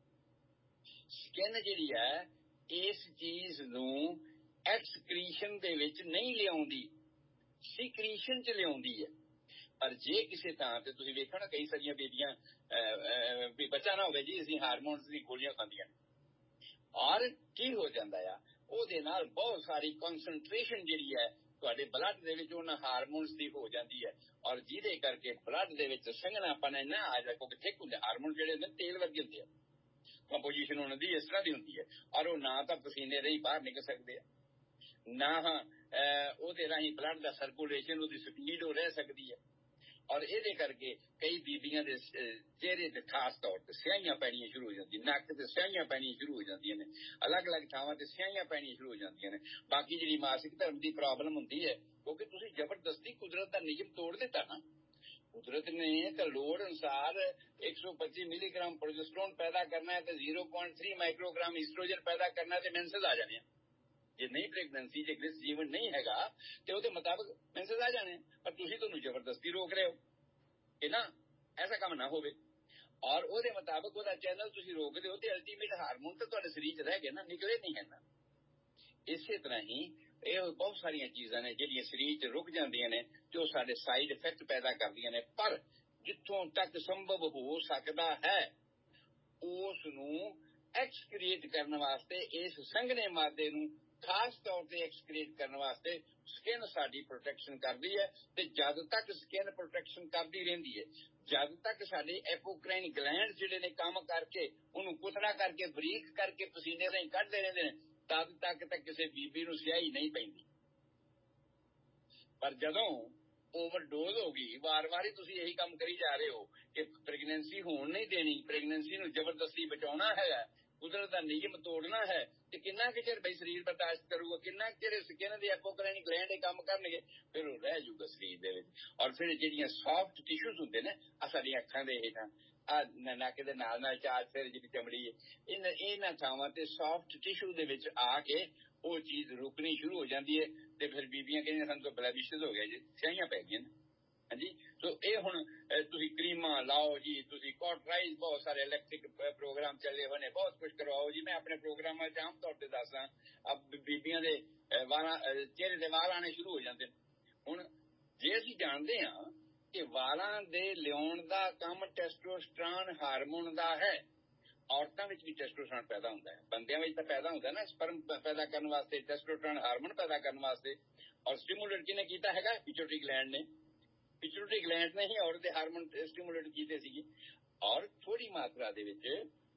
ਸਕਿਨ ਜਿਹੜੀ ਹੈ ਇਸ ਚੀਜ਼ ਨੂੰ ਐਕਸਕ੍ਰੀਸ਼ਨ ਦੇ ਵਿੱਚ ਨਹੀਂ ਲਿਆਉਂਦੀ, ਸੀਕ੍ਰੀਸ਼ਨ ਚ ਲਿਆਉਂਦੀ ਹੈ। ਪਰ ਜੇ ਕਿਸੇ ਥਾਂ ਤੇ ਤੁਸੀਂ ਵੇਖੋ ਨਾ, ਕਈ ਸਾਰੀਆਂ ਬੇਬੀਆਂ ਵੀ ਬੱਚਾ ਨਾ ਹੋਵੇ ਜੀ, ਅਸੀਂ ਹਾਰਮੋਨਸ ਦੀ ਗੋਲੀਆਂ ਖਾਂਦੀਆਂ, ਔਰ ਕੀ ਹੋ ਜਾਂਦਾ ਆ ਉਹਦੇ ਨਾਲ ਬਹੁਤ ਸਾਰੀ ਕਨਸੈਂਟਰੇਸ਼ਨ ਜਿਹੜੀ ਹੈ ਤੁਹਾਡੇ ਬਲੱਡ ਦੇ ਵਿੱਚ ਉਹਨਾਂ ਹਾਰਮੋਨਸ ਦੀ ਹੋ ਜਾਂਦੀ ਹੈ, ਔਰ ਜਿਹਦੇ ਕਰਕੇ ਬਲੱਡ ਦੇ ਵਿੱਚ ਸੰਘਣਾਪਨ ਇੰਨਾ ਆ ਜਾਂਦਾ, ਕਿਉਂਕਿ ਥਿਕ ਹੁੰਦੇ ਹਾਰਮੋਨ ਜਿਹੜੇ ਹੁੰਦੇ ਤੇਲ ਵਰਗੇ ਹੁੰਦੇ ਆ, ਕੰਪੋਜੀਸ਼ਨ ਉਹਨਾਂ ਦੀ ਇਸ ਤਰ੍ਹਾਂ ਦੀ ਹੁੰਦੀ ਹੈ, ਔਰ ਉਹ ਨਾ ਤਾਂ ਪਸੀਨੇ ਰਾਹੀਂ ਬਾਹਰ ਨਿਕਲ ਸਕਦੇ ਆ, ਨਾ ਉਹਦੇ ਰਾਹੀਂ ਬਲੱਡ ਦਾ ਸਰਕੂਲੇਸ਼ਨ ਉਹਦੀ ਸਪੀਡ ਹੋ ਰਹਿ ਸਕਦੀ ਹੈ। ਔਰ ਇਹਦੇ ਕਰਕੇ ਕਈ ਬੀਬੀਆਂ ਦੇ ਚਿਹਰੇ ਤੇ ਖਾਸ ਤੌਰ ਤੇ ਸਿਆਹੀਆਂ ਪੈਣੀਆਂ ਸ਼ੁਰੂ ਹੋ ਜਾਂਦੀਆਂ, ਨੱਕ ਤੇ ਸਿਆਹੀਆਂ ਪੈਣੀਆਂ ਸ਼ੁਰੂ ਹੋ ਜਾਂਦੀਆਂ ਨੇ, ਅਲੱਗ-ਅਲੱਗ ਥਾਵਾਂ ਤੇ ਸਿਆਹੀਆਂ ਪੈਣੀਆਂ ਸ਼ੁਰੂ ਹੋ ਜਾਂਦੀਆਂ ਨੇ। ਬਾਕੀ ਜਿਹੜੀ ਮਾਸਿਕ ਧਰਮ ਦੀ ਪ੍ਰੋਬਲਮ ਹੁੰਦੀ ਹੈ, ਕਿਉਂਕਿ ਤੁਸੀਂ ਜ਼ਬਰਦਸਤੀ ਕੁਦਰਤ ਦਾ ਨਿਯਮ ਤੋੜ ਦਿੱਤਾ ਨਾ। ਕੁਦਰਤ ਨੇ ਤਾਂ ਲੋੜ ਅਨੁਸਾਰ 125 ਮਿਲੀਗ੍ਰਾਮ ਪ੍ਰੋਜੈਸਟਰੋਨ ਪੈਦਾ ਕਰਨਾ ਹੈ ਤੇ 0.3 ਮਾਈਕਰੋਗ੍ਰਾਮ ਈਸਟ੍ਰੋਜਨ ਪੈਦਾ ਕਰਨਾ ਤੇ ਮੈਂਸਸ ਆ ਜਾਣੇ। ਜੇ ਨਹੀਂ ਪ੍ਰੈਗਨੈਂਸੀ, ਜੇ ਗ੍ਰਿਸ ਜੀਵਨ ਨਹੀਂ ਹੈਗਾ ਤੇ ਉਹਦੇ ਮੁਤਾਬਕ ਮੈਂਸਸ ਆ ਜਾਣੇ, ਪਰ ਤੁਸੀਂ ਤੁਹਾਨੂੰ ਜ਼ਬਰਦਸਤੀ ਰੋਕ ਰਹੇ ਹੋ ਕਿ ਨਾ ਐਸਾ ਕੰਮ ਨਾ ਹੋਵੇ, ਔਰ ਉਹਦੇ ਮੁਤਾਬਕ ਉਹਦਾ ਚੈਨਲ ਤੁਸੀਂ ਰੋਕਦੇ ਹੋ ਤੇ ਅਲਟੀਮੇਟ ਹਾਰਮੋਨ ਤਾਂ ਤੁਹਾਡੇ ਸਰੀਰ 'ਚ ਰਹਿ ਗਏ ਨਾ, ਨਿਕਲੇ ਨਹੀਂ ਹੈ ਨਾ। ਇਸੇ ਤਰ੍ਹਾਂ ਹੀ ਇਹ ਬਹੁਤ ਸਾਰੀਆਂ ਚੀਜ਼ਾਂ ਨੇ ਜਿਹੜੀਆਂ ਸਰੀਰ 'ਚ ਰੁਕ ਜਾਂਦੀਆਂ ਨੇ ਤੇ ਉਹ ਸਾਡੇ ਸਾਈਡ ਇਫੈਕਟ ਪੈਦਾ ਕਰਦੀਆਂ ਨੇ। ਪਰ ਜਿੱਥੋਂ ਤੱਕ ਸੰਭਵ ਹੋ ਸਕਦਾ ਹੈ ਉਸ ਨੂੰ ਐਕਸਕ੍ਰੀਏਟ ਕਰਨ ਵਾਸਤੇ, ਇਸ ਸੰਘਣੇ ਮਾਦੇ ਨੂੰ ਖਾਸ ਤੌਰ ਤੇ ਐਕਸਕ੍ਰੀਏਟ ਕਰਨ ਵਾਸਤੇ ਸਕਿਨ ਸਾਡੀ ਪ੍ਰੋਟੈਕਸ਼ਨ ਕਰਦੀ ਹੈ। ਤੇ ਜਦ ਤੱਕ ਸਕਿਨ ਪ੍ਰੋਟੈਕਸ਼ਨ ਕਰਦੀ ਰਹਿੰਦੀ ਹੈ, ਜਦ ਤੱਕ ਸਾਡੇ ਐਪੋਕ੍ਰਾਈਨ ਗਲੈਂਡ ਜਿਹੜੇ ਨੇ ਕੰਮ ਕਰਕੇ ਉਹਨੂੰ ਕੁਤੜਾ ਕਰਕੇ ਬਰੀਕ ਕਰਕੇ ਪਸੀਨੇ ਰਾਹੀਂ ਕੱਢਦੇ ਰਹਿੰਦੇ ਨੇ, ਤਦ ਤੱਕ ਤਾਂ ਕਿਸੇ ਬੀਬੀ ਨੂੰ ਸਿਆਹੀ ਨਹੀਂ ਪੈਂਦੀ। ਪਰ ਜਦੋਂ ਓਵਰਡੋਜ਼ ਹੋ ਗਈ, ਵਾਰ-ਵਾਰ ਹੀ ਤੁਸੀਂ ਇਹੀ ਕੰਮ ਕਰੀ ਜਾ ਰਹੇ ਹੋ ਕਿ ਪ੍ਰੈਗਨੈਂਸੀ ਹੋਣ ਨਹੀਂ ਦੇਣੀ, ਪ੍ਰੈਗਨੈਂਸੀ ਨੂੰ ਜ਼ਬਰਦਸਤੀ ਬਚਾਉਣਾ ਹੈਗਾ, ਕੁਦਰਤ ਦਾ ਨਿਯਮ ਤੋੜਨਾ ਹੈ, ਤੇ ਕਿੰਨਾ ਕੁ ਚਿਰ ਬਈ ਸਰੀਰ ਬਰਦਾਸ਼ਤ ਕਰੂਗਾ, ਕਿੰਨਾ ਕੁ ਚਿਰ ਸਕਿਨ ਦੇ ਐਪੋਕ੍ਰਾਈਨ ਗਲੈਂਡ ਕੰਮ ਕਰਨਗੇ, ਫਿਰ ਉਹ ਰਹਿ ਜਾਊਗਾ ਸਰੀਰ ਦੇ ਵਿੱਚ। ਔਰ ਫਿਰ ਜਿਹੜੀਆਂ ਸੌਫਟ ਟਿਸ਼ੂਜ਼ ਹੁੰਦੇ ਨੇ, ਆ ਸਾਡੀਆਂ ਅੱਖਾਂ ਦੇ ਹੇਠਾਂ, ਆ ਨੱਕ ਦੇ ਨਾਲ ਚਾਰ ਫਿਰ ਜਿਹੜੀ ਚਮੜੀ ਹੈ, ਇਹਨਾਂ ਥਾਵਾਂ ਤੇ ਸੌਫਟ ਟਿਸ਼ੂ ਦੇ ਵਿੱਚ ਆ ਕੇ ਉਹ ਚੀਜ਼ ਰੁਕਣੀ ਸ਼ੁਰੂ ਹੋ ਜਾਂਦੀ ਹੈ, ਤੇ ਫਿਰ ਬੀਬੀਆਂ ਕਹਿੰਦੀਆਂ ਸਾਨੂੰ ਤਾਂ ਬਲੈਮਿਸ਼ਜ਼ ਹੋ ਗਿਆ ਜੀ, ਸਿਆਹੀਆਂ ਪੈ ਗਈਆਂ ਨੇ। ਹਾਂਜੀ, ਸੋ ਇਹ ਹੁਣ ਤੁਸੀਂ ਕਰੀਮਾਂ ਲਾਓ ਜੀ, ਤੁਸੀਂ ਕੌਟਰਾਈਜ਼, ਬਹੁਤ ਸਾਰੇ ਇਲੈਕਟ੍ਰਿਕ ਪ੍ਰੋਗਰਾਮ ਚੱਲੇ ਹੋਏ ਨੇ, ਬਹੁਤ ਕੁਝ ਕਰਵਾਓ ਜੀ। ਮੈਂ ਆਪਣੇ ਪ੍ਰੋਗਰਾਮਾਂ 'ਚ ਆਮ ਤੌਰ ਤੇ ਦੱਸਦਾ, ਬੀਬੀਆਂ ਦੇ ਚਿਹਰੇ ਦੇ ਵਾਲ ਆਉਣੇ ਸ਼ੁਰੂ ਹੋ ਜਾਂਦੇ ਨੇ। ਹੁਣ ਜੇ ਅਸੀਂ ਜਾਣਦੇ ਹਾਂ ਕਿ ਵਾਲਾਂ ਦੇ ਲਿਆਉਣ ਦਾ ਕੰਮ ਟੈਸਟੋਸਟੈਰੋਨ ਹਾਰਮੋਨ ਦਾ ਹੈ, ਔਰਤਾਂ ਵਿੱਚ ਵੀ ਟੈਸਟੋਸਟੈਰੋਨ ਪੈਦਾ ਹੁੰਦਾ ਹੈ, ਬੰਦਿਆਂ ਵਿੱਚ ਤਾਂ ਪੈਦਾ ਹੁੰਦਾ ਨਾ, ਸਪਰਮ ਪੈਦਾ ਕਰਨ ਵਾਸਤੇ ਟੈਸਟੋਸਟੈਰੋਨ ਹਾਰਮੋਨ ਪੈਦਾ ਕਰਨ ਵਾਸਤੇ। ਔਰ ਸਟਿਮੂਲੇਟ ਕਿਹਨੇ ਕੀਤਾ ਹੈਗਾ? ਪਿਚੁਟਰੀ ਗਲੈਂਡ ਨੇ। ਪਿਚੁਟਰੀ ਗਲੈਂਡ ਨੇ ਹੀ ਔਰਤ ਦੇ ਹਾਰਮੋਨ ਸਟਿਮੂਲੇਟ ਕੀਤੇ ਸੀਗੇ। ਔਰ ਥੋੜੀ ਮਾਤਰਾ ਦੇ ਵਿੱਚ,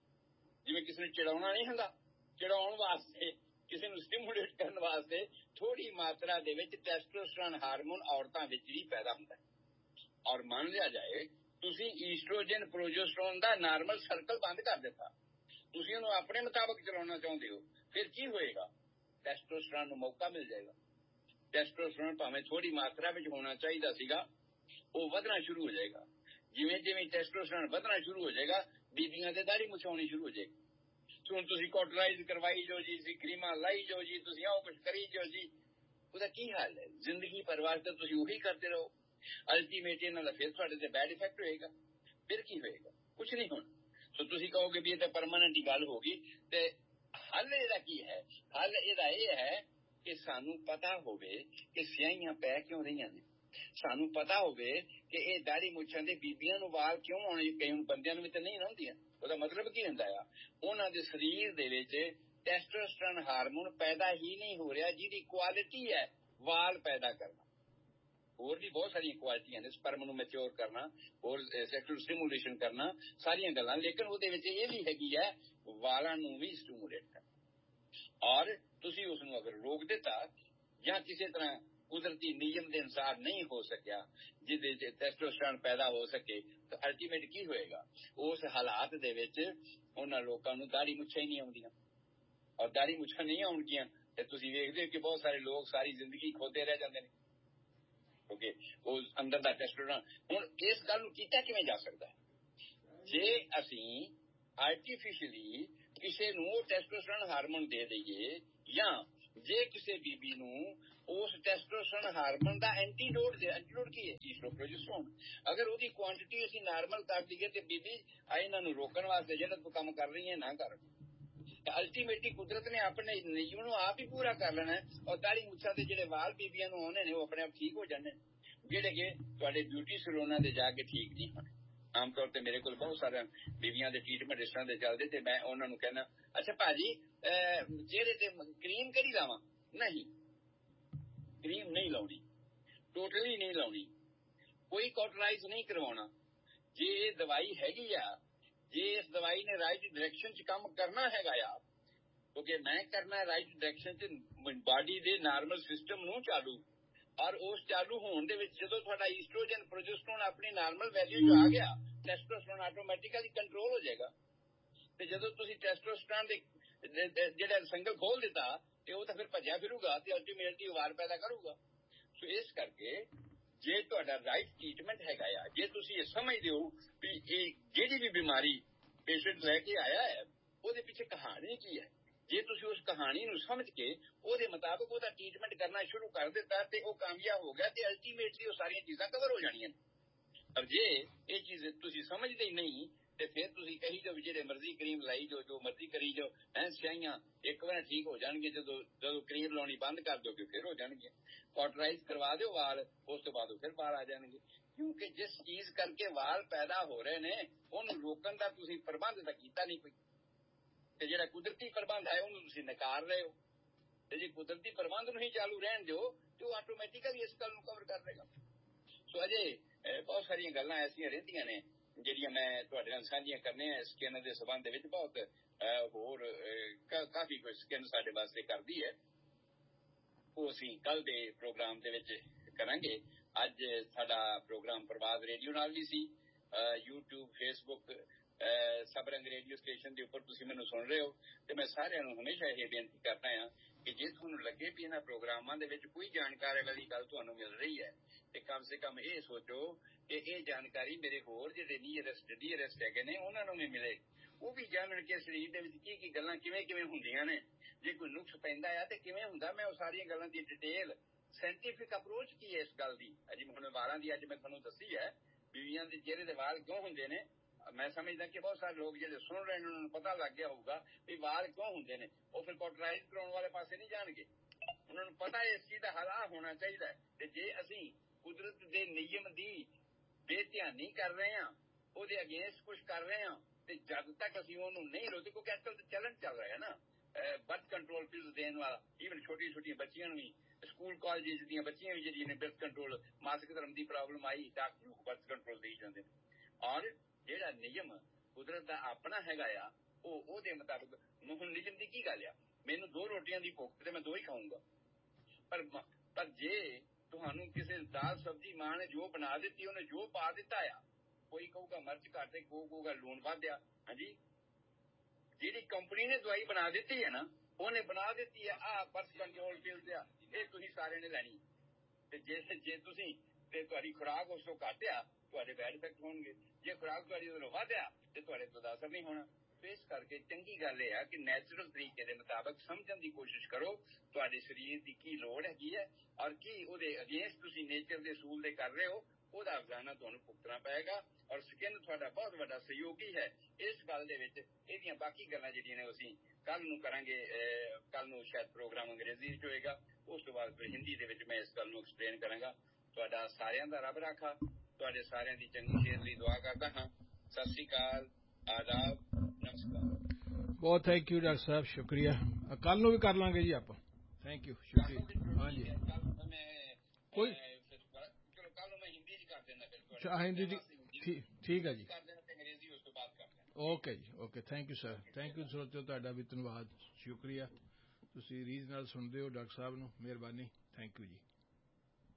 ਜਿਵੇਂ ਕਿਸੇ ਨੂੰ ਚਿੜਾਉਣਾ ਨਹੀਂ ਹੁੰਦਾ, ਚਿੜਾਉਣ ਵਾਸਤੇ, ਕਿਸੇ ਨੂੰ ਸਟਿਮੂਲੇਟ ਕਰਨ ਵਾਸਤੇ ਥੋੜੀ ਮਾਤਰਾ ਦੇ ਵਿੱਚ ਟੈਸਟੋਸਟੈਰੋਨ ਹਾਰਮੋਨ ਔਰਤਾਂ ਵਿੱਚ ਵੀ ਪੈਦਾ ਹੁੰਦਾ ਹੈ। ਔਰ ਮੰਨ ਲਿਆ ਜਾਏ ਤੁਸੀਂ ਈਸਟ੍ਰੋਜਨ ਪ੍ਰੋਜੈਸਟਰੋਨ ਦਾ ਨਾਰਮਲ ਸਰਕਲ ਬੰਦ ਕਰ ਦਿੱਤਾ, ਤੁਸੀਂ ਉਹਨੂੰ ਆਪਣੇ ਮੁਤਾਬਕ ਚਲਾਉਣਾ ਚਾਹੁੰਦੇ ਹੋ, ਫਿਰ ਕੀ ਹੋਏਗਾ? ਟੈਸਟੋਸਟੈਰੋਨ ਨੂੰ ਮੌਕਾ ਮਿਲ ਜਾਏਗਾ। ਟੈਸਟੋਸਟੈਰੋਨ ਭਾਵੇਂ ਥੋੜੀ ਮਾਤਰਾ ਵਿੱਚ ਹੋਣਾ ਚਾਹੀਦਾ ਸੀਗਾ, ਉਹ ਵਧਣਾ ਸ਼ੁਰੂ ਹੋ ਜਾਏਗਾ। ਜਿਵੇਂ ਜਿਵੇਂ ਟੈਸਟੋਸਟੈਰੋਨ ਵਧਣਾ ਸ਼ੁਰੂ ਹੋ ਜਾਏਗਾ, ਬੀਬੀਆਂ ਦੇ ਦਾੜੀ ਮੁਛਾਉਣੀ ਸ਼ੁਰੂ ਹੋ ਜਾਏਗੀ। ਹੁਣ ਤੁਸੀਂ ਕੌਟਰਾਈਜ਼ ਕਰਵਾਈ ਜਾਓ ਜੀ, ਤੁਸੀਂ ਕਰੀਮਾਂ ਲਾਈ ਜਾਓ ਜੀ, ਤੁਸੀਂ ਆਓ ਕੁਝ ਕਰੀ ਜਾਓ ਜੀ, ਉਹਦਾ ਕੀ ਹਾਲ ਹੈ? ਜ਼ਿੰਦਗੀ ਪਰਿਵਾਰ ਤੇ ਤੁਸੀਂ ਉਹੀ ਕਰਦੇ ਰਹੋ। ਅਲਟੀਮੇਟ ਇਹਨਾਂ ਦਾ ਫਿਰ ਤੁਹਾਡੇ ਤੇ ਬੈਡ ਇਫੈਕਟ ਹੋਏਗਾ। ਫਿਰ ਕੀ ਹੋਏਗਾ? ਕੁਝ ਨਹੀਂ ਹੋਣਾ। ਸੋ ਤੁਸੀਂ ਕਹੋਗੇ ਵੀ ਇਹ ਤਾਂ ਪਰਮਾਨੈਂਟ ਹੀ ਗੱਲ ਹੋ ਗਈ, ਤੇ ਹੱਲ ਇਹਦਾ ਕੀ ਹੈ? ਹੱਲ ਇਹਦਾ ਇਹ ਹੈ ਕਿ ਸਾਨੂੰ ਪਤਾ ਹੋਵੇ ਕਿ ਸਿਆਹੀਆਂ ਪੈ ਕਿਉਂ ਰਹੀਆਂ ਨੇ, ਸਾਨੂੰ ਪਤਾ ਹੋਵੇ ਕਿ ਇਹ ਦਾੜੀ ਮੁੱਛਾਂ ਦੇ ਬੀਬੀਆਂ ਨੂੰ ਵਾਲ ਕਿਉਂ ਆਉਣੇ, ਕਈ ਬੰਦਿਆਂ ਨੂੰ ਵੀ ਤਾਂ ਨਹੀਂ ਹੁੰਦੀਆਂ। ਉਹਦਾ ਮਤਲਬ ਕੀ ਹੁੰਦਾ ਆ? ਉਹਨਾਂ ਦੇ ਸਰੀਰ ਦੇ ਵਿੱਚ ਟੈਸਟੋਸਟੈਰੋਨ ਹਾਰਮੋਨ ਪੈਦਾ ਹੀ ਨਹੀਂ ਹੋ ਰਿਹਾ, ਜਿਹਦੀ ਕੁਆਲਿਟੀ ਹੈ ਵਾਲ ਪੈਦਾ ਕਰਨਾ। ਹੋਰ ਵੀ ਬਹੁਤ ਸਾਰੀਆਂ ਕੁਆਲਿਟੀਆਂ ਨੇ, ਸਪਰਮ ਨੂੰ ਮੈਚਿਓਰ ਕਰਨਾ, ਹੋਰ ਸੈਕਸ਼ੂਅਲ ਸਟਿਮੂਲੇਸ਼ਨ ਕਰਨਾ, ਸਾਰੀਆਂ ਗੱਲਾਂ, ਲੇਕਿਨ ਉਹਦੇ ਵਿੱਚ ਇਹ ਵੀ ਹੈਗੀ ਹੈ ਵਾਲਾਂ ਨੂੰ ਵੀ ਸਟਿਮੂਲੇਟ ਕਰਨਾ। ਔਰ ਤੁਸੀਂ ਉਸ ਨੂੰ ਅਗਰ ਰੋਕ ਦਿੱਤਾ ਜਾਂ ਕਿਸੇ ਤਰ੍ਹਾਂ ਕੁਦਰਤੀ ਨਿਯਮ ਦੇ ਅਨੁਸਾਰ ਨਹੀਂ ਹੋ ਸਕਿਆ, ਜਿਹਦੇ 'ਚ ਟੈਸਟੋਸਟੈਰੋਨ ਪੈਦਾ ਹੋ ਸਕੇ, ਤਾਂ ਅਲਟੀਮੇਟ ਕੀ ਹੋਏਗਾ? ਉਸ ਹਾਲਾਤ ਦੇ ਵਿੱਚ ਉਹਨਾਂ ਲੋਕਾਂ ਨੂੰ ਦਾੜੀ ਮੁੱਛਾਂ ਹੀ ਨਹੀਂ ਆਉਂਦੀਆਂ, ਔਰ ਦਾੜੀ ਮੁੱਛਾਂ ਨਹੀਂ ਆਉਣਗੀਆਂ ਤੇ ਤੁਸੀਂ ਵੇਖਦੇ ਹੋ ਕਿ ਬਹੁਤ ਸਾਰੇ ਲੋਕ ਸਾਰੀ ਜ਼ਿੰਦਗੀ ਖੋਦੇ ਰਹਿ ਜਾਂਦੇ ਨੇ, ਕਿਉਂਕਿ ਉਹ ਅੰਦਰ ਦਾ ਟੈਸਟੋਸਟੈਰੋਨ। ਹੁਣ ਇਸ ਗੱਲ ਨੂੰ ਕੀਤਾ ਕਿਵੇਂ ਜਾ ਸਕਦਾ? ਜੇ ਅਸੀਂ ਆਰਟੀਫਿਸ਼ਲੀ ਕਿਸੇ ਨੂੰ ਟੈਸਟੋਸਟੈਰੋਨ ਹਾਰਮੋਨ ਦੇ ਦਈਏ, ਜਾਂ ਜੇ ਕਿਸੇ ਬੀਬੀ ਨੂੰ ਉਸ ਟੈਸਟੋਸਟੈਰੋਨ ਹਾਰਮੋਨ ਦਾ ਐਂਟੀਡੋਟ ਕੀ ਹੈ? ਈਸਟ੍ਰੋਪ੍ਰੋਜੈਸਟਰੋਨ। ਅਗਰ ਉਹਦੀ ਕੁਆਂਟੀਟੀ ਅਸੀਂ ਨਾਰਮਲ ਕਰ ਦਈਏ ਤੇ ਬੀਬੀ ਇਹਨਾਂ ਨੂੰ ਰੋਕਣ ਵਾਸਤੇ ਜਿਹੜਾ ਤੂੰ ਕੰਮ ਕਰ ਰਹੀ ਹੈ ਨਾ ਕਰ। ਅਲਟੀਮੇਟਲੀ ਕੁਦਰਤ ਨੇ ਆਪਣੇ ਨਿਯਮ ਨੂੰ ਆਪ ਹੀ ਪੂਰਾ ਕਰ ਲੈਣਾ, ਔਰ ਦਾੜੀ ਮੁੱਛਾਂ ਦੇ ਜਿਹੜੇ ਵਾਲ ਬੀਬੀਆਂ ਨੂੰ ਆਉਂਦੇ ਨੇ ਉਹ ਆਪਣੇ ਆਪ ਠੀਕ ਹੋ ਜਾਂਦੇ, ਜਿਹੜੇ ਕਿ ਤੁਹਾਡੇ ਬਿਊਟੀ ਸਲੂਨਾਂ ਦੇ ਜਾ ਕੇ ਠੀਕ ਨਹੀਂ ਹੋਣੇ। ਆਮ ਤੌਰ ਤੇ ਮੇਰੇ ਕੋਲ ਬਹੁਤ ਸਾਰੀਆਂ ਬੀਬੀਆਂ ਦੇ ਟ੍ਰੀਟਮੈਂਟ ਇਸ ਤਰ੍ਹਾਂ ਦੇ ਚੱਲਦੇ, ਤੇ ਮੈਂ ਉਹਨਾਂ ਨੂੰ ਕਹਿੰਦਾ, ਅੱਛਾ ਭਾਜੀ ਚਿਹਰੇ ਤੇ ਕਰੀਮ ਕਿਹੜੀ ਲਾਵਾਂ? ਨਹੀਂ, ਕਰੀਮ ਨਹੀਂ ਲਾਉਣੀ, ਟੋਟਲੀ ਨਹੀਂ ਲਾਉਣੀ, ਕੋਈ ਕਾਟਰਾਈਜ਼ ਨਹੀਂ ਕਰਵਾਉਣਾ। ਜੇ ਇਹ ਦਵਾਈ ਹੈਗੀ ਆ, ਜੇ ਇਸ ਦਵਾਈ ਨੇ ਰਾਈਟ ਡਾਇਰੈਕਸ਼ਨ 'ਚ ਕੰਮ ਕਰਨਾ ਹੈਗਾ ਆ, ਕਿਉਂਕਿ ਮੈਂ ਕਰਨਾ ਰਾਈਟ ਡਾਇਰੈਕਸ਼ਨ 'ਚ ਬਾਡੀ ਦੇ ਨਾਰਮਲ ਸਿਸਟਮ ਨੂੰ ਚਾਲੂ, ਔਰ ਉਸ ਚਾਲੂ ਹੋਣ ਦੇ ਵਿੱਚ ਜਦੋਂ ਤੁਹਾਡਾ ਈਸਟ੍ਰੋਜਨ ਪ੍ਰੋਜੈਸਟਰੋਨ ਆਪਣੀ ਨਾਰਮਲ ਵੈਲਿਊ 'ਚ ਆ ਗਿਆ, ਟੈਸਟੋਸਟੈਰੋਨ ਆਟੋਮੈਟਿਕਲੀ ਕੰਟਰੋਲ ਹੋ ਜਾਏਗਾ। ਤੇ ਜਦੋਂ ਤੁਸੀਂ ਟੈਸਟੋਸਟੈਰੋਨ ਦੇ ਜਿਹੜਾ ਸੰਗਲ ਖੋਲ ਦਿੱਤਾ ਤੇ ਉਹ ਤਾਂ ਫਿਰ ਭੱਜਿਆ ਫਿਰੂਗਾ ਤੇ ਅਲਟੀਮੇਟਲੀ ਵਾਰ ਪੈਦਾ ਕਰੂਗਾ। ਸੋ ਇਸ ਕਰਕੇ ਜੇ ਤੁਹਾਡਾ ਰਾਈਟ ਟ੍ਰੀਟਮੈਂਟ ਹੈਗਾ ਆ, ਜੇ ਤੁਸੀਂ ਇਹ ਸਮਝਦੇ ਹੋ ਵੀ ਇਹ ਜਿਹੜੀ ਵੀ ਬਿਮਾਰੀ ਪੇਸ਼ੈਂਟ ਲੈ ਕੇ ਆਇਆ ਹੈ ਉਹਦੇ ਪਿੱਛੇ ਕਹਾਣੀ ਕੀ ਹੈ, ਜੇ ਤੁਸੀਂ ਉਸ ਕਹਾਣੀ ਨੂੰ ਸਮਝ ਕੇ ਉਹਦੇ ਮੁਤਾਬਕ ਉਹਦਾ ਟ੍ਰੀਟਮੈਂਟ ਕਰਨਾ ਸ਼ੁਰੂ ਕਰ ਦਿੱਤਾ ਤੇ ਉਹ ਕਾਮਯਾਬ ਹੋ ਗਿਆ, ਤੇ ਅਲਟੀਮੇਟਲੀ ਉਹ ਸਾਰੀਆਂ ਚੀਜ਼ਾਂ ਕਵਰ ਹੋ ਜਾਣੀਆਂ। ਪਰ ਜੇ ਇਹ ਚੀਜ਼ ਤੁਸੀਂ ਸਮਝਦੇ ਹੀ ਨਹੀਂ ਤੇ ਫਿਰ ਤੁਸੀਂ ਕਹੀ ਜਾਓ ਜਿਹੜੇ ਮਰਜ਼ੀ ਕਰੀਮ ਲਾਈ ਜਾਓ, ਜੋ ਮਰਜ਼ੀ ਕਰੀ ਜਾਓ, ਸਿਆਹੀਆਂ ਇੱਕ ਵਾਰ ਠੀਕ ਹੋ ਜਾਣਗੇ, ਜਦੋਂ ਕਰੀਮ ਲਾਉਣੀ ਬੰਦ ਕਰ ਦੋਗੇ ਫਿਰ ਹੋ ਜਾਣਗੇ। ਕਾਟਰਾਈਜ਼ ਕਰਵਾ ਦਿਓ ਵਾਲ, ਉਸ ਤੋਂ ਬਾਅਦ ਉਹ ਫਿਰ ਬਾਹਰ ਆ ਜਾਣਗੇ, ਕਿਉਂਕਿ ਜਿਸ ਚੀਜ਼ ਕਰਕੇ ਵਾਲ ਪੈਦਾ ਹੋ ਰਹੇ ਨੇ ਉਹਨੂੰ ਰੋਕਣ ਦਾ ਤੁਸੀਂ ਪ੍ਰਬੰਧ ਤਾਂ ਕੀਤਾ ਨਹੀਂ ਕੋਈ, ਤੇ ਜਿਹੜਾ ਕੁਦਰਤੀ ਪ੍ਰਬੰਧ ਹੈ ਉਹਨੂੰ ਤੁਸੀਂ ਨਕਾਰ ਰਹੇ ਹੋ। ਤੇ ਜੇ ਕੁਦਰਤੀ ਪ੍ਰਬੰਧ ਨੂੰ ਹੀ ਚਾਲੂ ਰਹਿਣ ਦਿਓ ਤੇ ਉਹ ਆਟੋਮੈਟਿਕਲੀ ਇਸ ਗੱਲ ਨੂੰ ਕਵਰ ਕਰ ਲਏਗਾ। ਸੋ ਅਜੇ ਬਹੁਤ ਸਾਰੀਆਂ ਗੱਲਾਂ ਐਸੀਆਂ ਰਹਿੰਦੀਆਂ ਨੇ ਜਿਹੜੀਆਂ ਮੈਂ ਤੁਹਾਡੇ ਨਾਲ ਸਾਂਝੀਆਂ ਕਰਨੀਆਂ ਸਕਿਨ ਦੇ ਸੰਬੰਧ ਦੇ ਵਿੱਚ। ਬਹੁਤ ਹੋਰ ਕਾਫੀ ਕੁਝ ਸਕਿਨ ਸਾਡੇ ਵਾਸਤੇ ਕਰਦੀ ਹੈ, ਉਹ ਅਸੀਂ ਕੱਲ ਦੇ ਪ੍ਰੋਗਰਾਮ ਦੇ ਵਿੱਚ ਕਰਾਂਗੇ। ਅੱਜ ਸਾਡਾ ਪ੍ਰੋਗਰਾਮ ਪ੍ਰਵਾਦ ਰੇਡੀਓ ਨਾਲ ਵੀ ਸੀ, YouTube, Facebook, ਸਬਰੰਗ ਰੇਡੀਓ ਸਟੇਸ਼ਨ ਦੇ ਉੱਪਰ ਤੁਸੀਂ ਮੈਨੂੰ ਸੁਣ ਰਹੇ ਹੋ। ਤੇ ਮੈਂ ਸਾਰਿਆਂ ਨੂੰ ਹਮੇਸ਼ਾ ਇਹ ਬੇਨਤੀ ਕਰਦਾ ਹਾਂ ਕਿ ਜੇ ਤੁਹਾਨੂੰ ਲੱਗੇ ਵੀ ਇਹਨਾਂ ਪ੍ਰੋਗਰਾਮਾਂ ਦੇ ਵਿੱਚ ਕੋਈ ਜਾਣਕਾਰੀ ਵਾਲੀ ਗੱਲ ਤੁਹਾਨੂੰ ਮਿਲ ਰਹੀ ਹੈ ਤੇ ਕਮ ਸੇ ਕਮ ਇਹ ਸੋਚੋ ਕਿ ਇਹ ਜਾਣਕਾਰੀ ਮੇਰੇ ਹੋਰ ਜਿਹੜੇ ਡੀਅਰੈਸਟ ਹੈਗੇ ਨੇ ਉਹਨਾਂ ਨੂੰ ਵੀ ਮਿਲੇ, ਉਹ ਵੀ ਜਾਣਨ ਕਿ ਸਰੀਰ ਦੇ ਵਿੱਚ ਕੀ ਕੀ ਗੱਲਾਂ ਕਿਵੇਂ ਹੁੰਦੀਆਂ ਨੇ, ਜੇ ਕੋਈ ਨੁਕਸ ਪੈਂਦਾ ਆ ਤੇ ਕਿਵੇਂ ਹੁੰਦਾ। ਮੈਂ ਉਹ ਸਾਰੀਆਂ ਗੱਲਾਂ ਦੀ ਡਿਟੇਲ, ਸਾਇੰਟੀਫਿਕ ਅਪਰੋਚ ਕੀ ਹੈ ਇਸ ਗੱਲ ਦੀ, ਅਜੀ ਹੁਣ ਵਾਲਾਂ ਦੀ ਅੱਜ ਮੈਂ ਤੁਹਾਨੂੰ ਦੱਸੀ ਹੈ, ਬੀਵੀਆਂ ਦੇ ਚਿਹਰੇ ਦੇ ਵਾਲ ਕਿਉਂ ਹੁੰਦੇ ਨੇ। ਮੈਂ ਸਮਝਦਾ ਕਿ ਬਹੁਤ ਸਾਰੇ ਲੋਕ ਜਿਹੜੇ ਸੁਣ ਰਹੇ ਨੇ ਉਹਨਾਂ ਨੂੰ ਪਤਾ ਲੱਗ ਗਿਆ ਹੋਊਗਾ ਵੀ ਵਾਲ ਕਿਉਂ ਹੁੰਦੇ ਨੇ, ਉਹ ਫਿਰ ਕਾਟਰਾਈਜ਼ ਕਰਾਉਣ ਵਾਲੇ ਪਾਸੇ ਨਹੀਂ ਜਾਣਗੇ, ਉਹਨਾਂ ਨੂੰ ਪਤਾ ਇਸ ਚੀਜ਼ ਦਾ ਹੱਲ ਹੋਣਾ ਚਾਹੀਦਾ ਹੈ। ਤੇ ਜੇ ਅਸੀਂ ਕੁਦਰਤ ਦੇ ਨਿਯਮ ਦੀ ਬੇਧਿਆਨੀ ਕਰ ਰਹੇ ਹਾਂ, ਉਹਦੇ ਅਗੇਂਸਟ ਕੁਝ ਕਰ ਰਹੇ ਹਾਂ, ਤੇ ਜਦ ਤੱਕ ਅਸੀਂ ਉਹਨੂੰ ਨਹੀਂ ਰੋਕਦੇ, ਕਿਉਂਕਿ ਅੱਜ ਕੱਲ੍ਹ ਤਾਂ ਚੈਲੰਜ ਚੱਲ ਰਿਹਾ ਨਾ ਬਰਥ ਕੰਟਰੋਲ ਪਿਲਸ ਦੇਣ ਵਾਲਾ, ਈਵਨ ਛੋਟੀਆਂ ਬੱਚੀਆਂ ਨੂੰ ਵੀ, ਸਕੂਲ ਕਾਲਜ ਦੀਆਂ ਬੱਚੀਆਂ ਵੀ ਜਿਹੜੀਆਂ ਨੇ ਬਰਥ ਕੰਟਰੋਲ, ਮਾਸਿਕ ਧਰਮ ਦੀ ਪ੍ਰੋਬਲਮ ਆਈ, ਡਾਕਟਰ ਨੂੰ ਬਰਥ ਕੰਟਰੋਲ ਦੇਈ ਜਾਂਦੇ ਨੇ। ਔਰ ਜਿਹੜਾ ਨਿਯਮ ਕੁਦਰਤ ਦਾ ਆਪਣਾ ਹੈਗਾ ਆ ਉਹ ਉਹਦੇ ਮੁਤਾਬਕ, ਹੁਣ ਨਿਯਮ ਦੀ ਕੀ ਗੱਲ ਆ, ਮੈਨੂੰ 2 ਰੋਟੀਆਂ ਦੀ ਭੁੱਖ ਤੇ ਮੈਂ 2 ਹੀ ਖਾਊਂਗਾ, ਪਰ ਜੇ ਤੁਹਾਨੂੰ ਕਿਸੇ ਦਾਲ ਸਬਜ਼ੀ ਮਾਂ ਨੇ ਜੋ ਬਣਾ ਦਿੱਤੀ, ਉਹਨੇ ਜੋ ਪਾ ਦਿੱਤਾ ਆ, ਕੋਈ ਕਹੂਗਾ ਮਿਰਚ ਘੱਟ, ਕੋਈ ਕਹੂਗਾ ਲੂਣ ਵੱਧ ਆ, ਹਾਂਜੀ ਜਿਹੜੀ ਕੰਪਨੀ ਨੇ ਦਵਾਈ ਬਣਾ ਦਿੱਤੀ ਹੈ ਨਾ, ਉਹਨੇ ਬਣਾ ਦਿੱਤੀ ਹੈ ਆਹ ਬਰਥ ਕੰਟਰੋਲ ਪਿਲਸ ਆ, ਇਹ ਤੁਸੀਂ ਸਾਰਿਆਂ ਨੇ ਲੈਣੀ, ਤੇ ਜੇ ਤੁਸੀਂ ਤੇ ਤੁਹਾਡੀ ਖੁਰਾਕ ਉਸ ਤੋਂ ਘੱਟ ਆ ਤੁਹਾਡੇ ਬੈਡ ਇਫੈਕਟ ਹੋਣਗੇ, ਜੇ ਖੁਰਾਕ ਤੁਹਾਡੀ ਉਹਨੂੰ ਵੱਧ ਆ ਤੇ ਤੁਹਾਡੇ ਤੋਂ ਅਸਰ ਨਹੀਂ ਹੋਣਾ। ਤੇ ਇਸ ਕਰਕੇ ਚੰਗੀ ਗੱਲ ਇਹ ਆ ਕਿ ਨੈਚੁਰਲ ਤਰੀਕੇ ਦੇ ਮੁਤਾਬਕ ਸਮਝਣ ਦੀ ਕੋਸ਼ਿਸ਼ ਕਰੋ ਤੁਹਾਡੇ ਸਰੀਰ ਦੀ ਕੀ ਲੋੜ ਹੈਗੀ ਹੈ, ਔਰ ਕੀ ਉਹਦੇ ਅਗੇਂਸਟ ਤੁਸੀਂ ਨੇਚਰ ਦੇ ਅਸੂਲ ਦੇ ਕਰ ਰਹੇ ਹੋ, ਉਹਦਾ ਅਫਜ਼ਾਨਾ ਤੁਹਾਨੂੰ ਭੁਗਤਣਾ ਪਏਗਾ। ਔਰ ਸਕਿਨ ਤੁਹਾਡਾ ਬਹੁਤ ਵੱਡਾ ਸਹਿਯੋਗੀ ਹੈ ਇਸ ਗੱਲ ਦੇ ਵਿੱਚ। ਇਹਦੀਆਂ ਬਾਕੀ ਗੱਲਾਂ ਜਿਹੜੀਆਂ ਨੇ ਅਸੀਂ ਕੱਲ ਨੂੰ ਕਰਾਂਗੇ, ਕੱਲ ਨੂੰ ਸ਼ਾਇਦ ਪ੍ਰੋਗਰਾਮ ਅੰਗਰੇਜ਼ੀ ਵਿੱਚ ਹੋਏਗਾ, ਉਸ ਤੋਂ ਬਾਅਦ ਫਿਰ ਹਿੰਦੀ ਦੇ ਵਿੱਚ ਮੈਂ ਇਸ ਗੱਲ ਨੂੰ ਐਕਸਪਲੇਨ ਕਰਾਂਗਾ। ਤੁਹਾਡਾ ਸਾਰਿਆਂ ਦਾ ਰੱਬ ਰਾਖਾ, ਤੁਹਾਡੇ ਸਾਰਿਆਂ ਦੀ ਚੰਗੀ ਸਿਹਤ ਲਈ ਦੁਆ ਕਰਦਾ ਹਾਂ। ਸਤਿ ਸ੍ਰੀ ਅਕਾਲ, ਆਦਾਬ, ਨਮਸਕਾਰ। ਬਹੁਤ ਥੈਂਕ ਯੂ ਡਾਕਟਰ ਸਾਹਿਬ, ਸ਼ੁਕਰੀਆ। ਕੱਲ ਨੂੰ ਵੀ ਕਰ ਲਾਂਗੇ ਜੀ ਆਪਾਂ। ਥੈਂਕ ਯੂ, ਸ਼ੁਕਰੀਆ। ਹਾਂਜੀ ਕੋਈ ਚਲੋ ਕੱਲ ਨੂੰ ਮੈਂ ਹਿੰਦੀ ਚ ਕਰ ਦੇਣਾ, ਫਿਰ ਹਿੰਦੀ ਦੀ ਠੀਕ ਹੈ ਜੀ, ਕਰ ਦੇਣਾ ਤੇ ਅੰਗਰੇਜ਼ੀ ਉਸ ਤੋਂ ਬਾਅਦ ਕਰ ਦੇਣਾ। ਓਕੇ ਜੀ, okay, thank you sir, thank you ਸਰੋਤਿਓ, ਤੁਹਾਡਾ ਵੀ ਧੰਨਵਾਦ, ਸ਼ੁਕਰੀਆ। ਤੁਸੀਂ ਰੀਝ ਨਾਲ ਸੁਣਦੇ ਹੋ ਡਾਕਟਰ ਸਾਹਿਬ ਨੂੰ, ਮਿਹਰਬਾਨੀ, ਥੈਂਕ ਯੂ ਜੀ।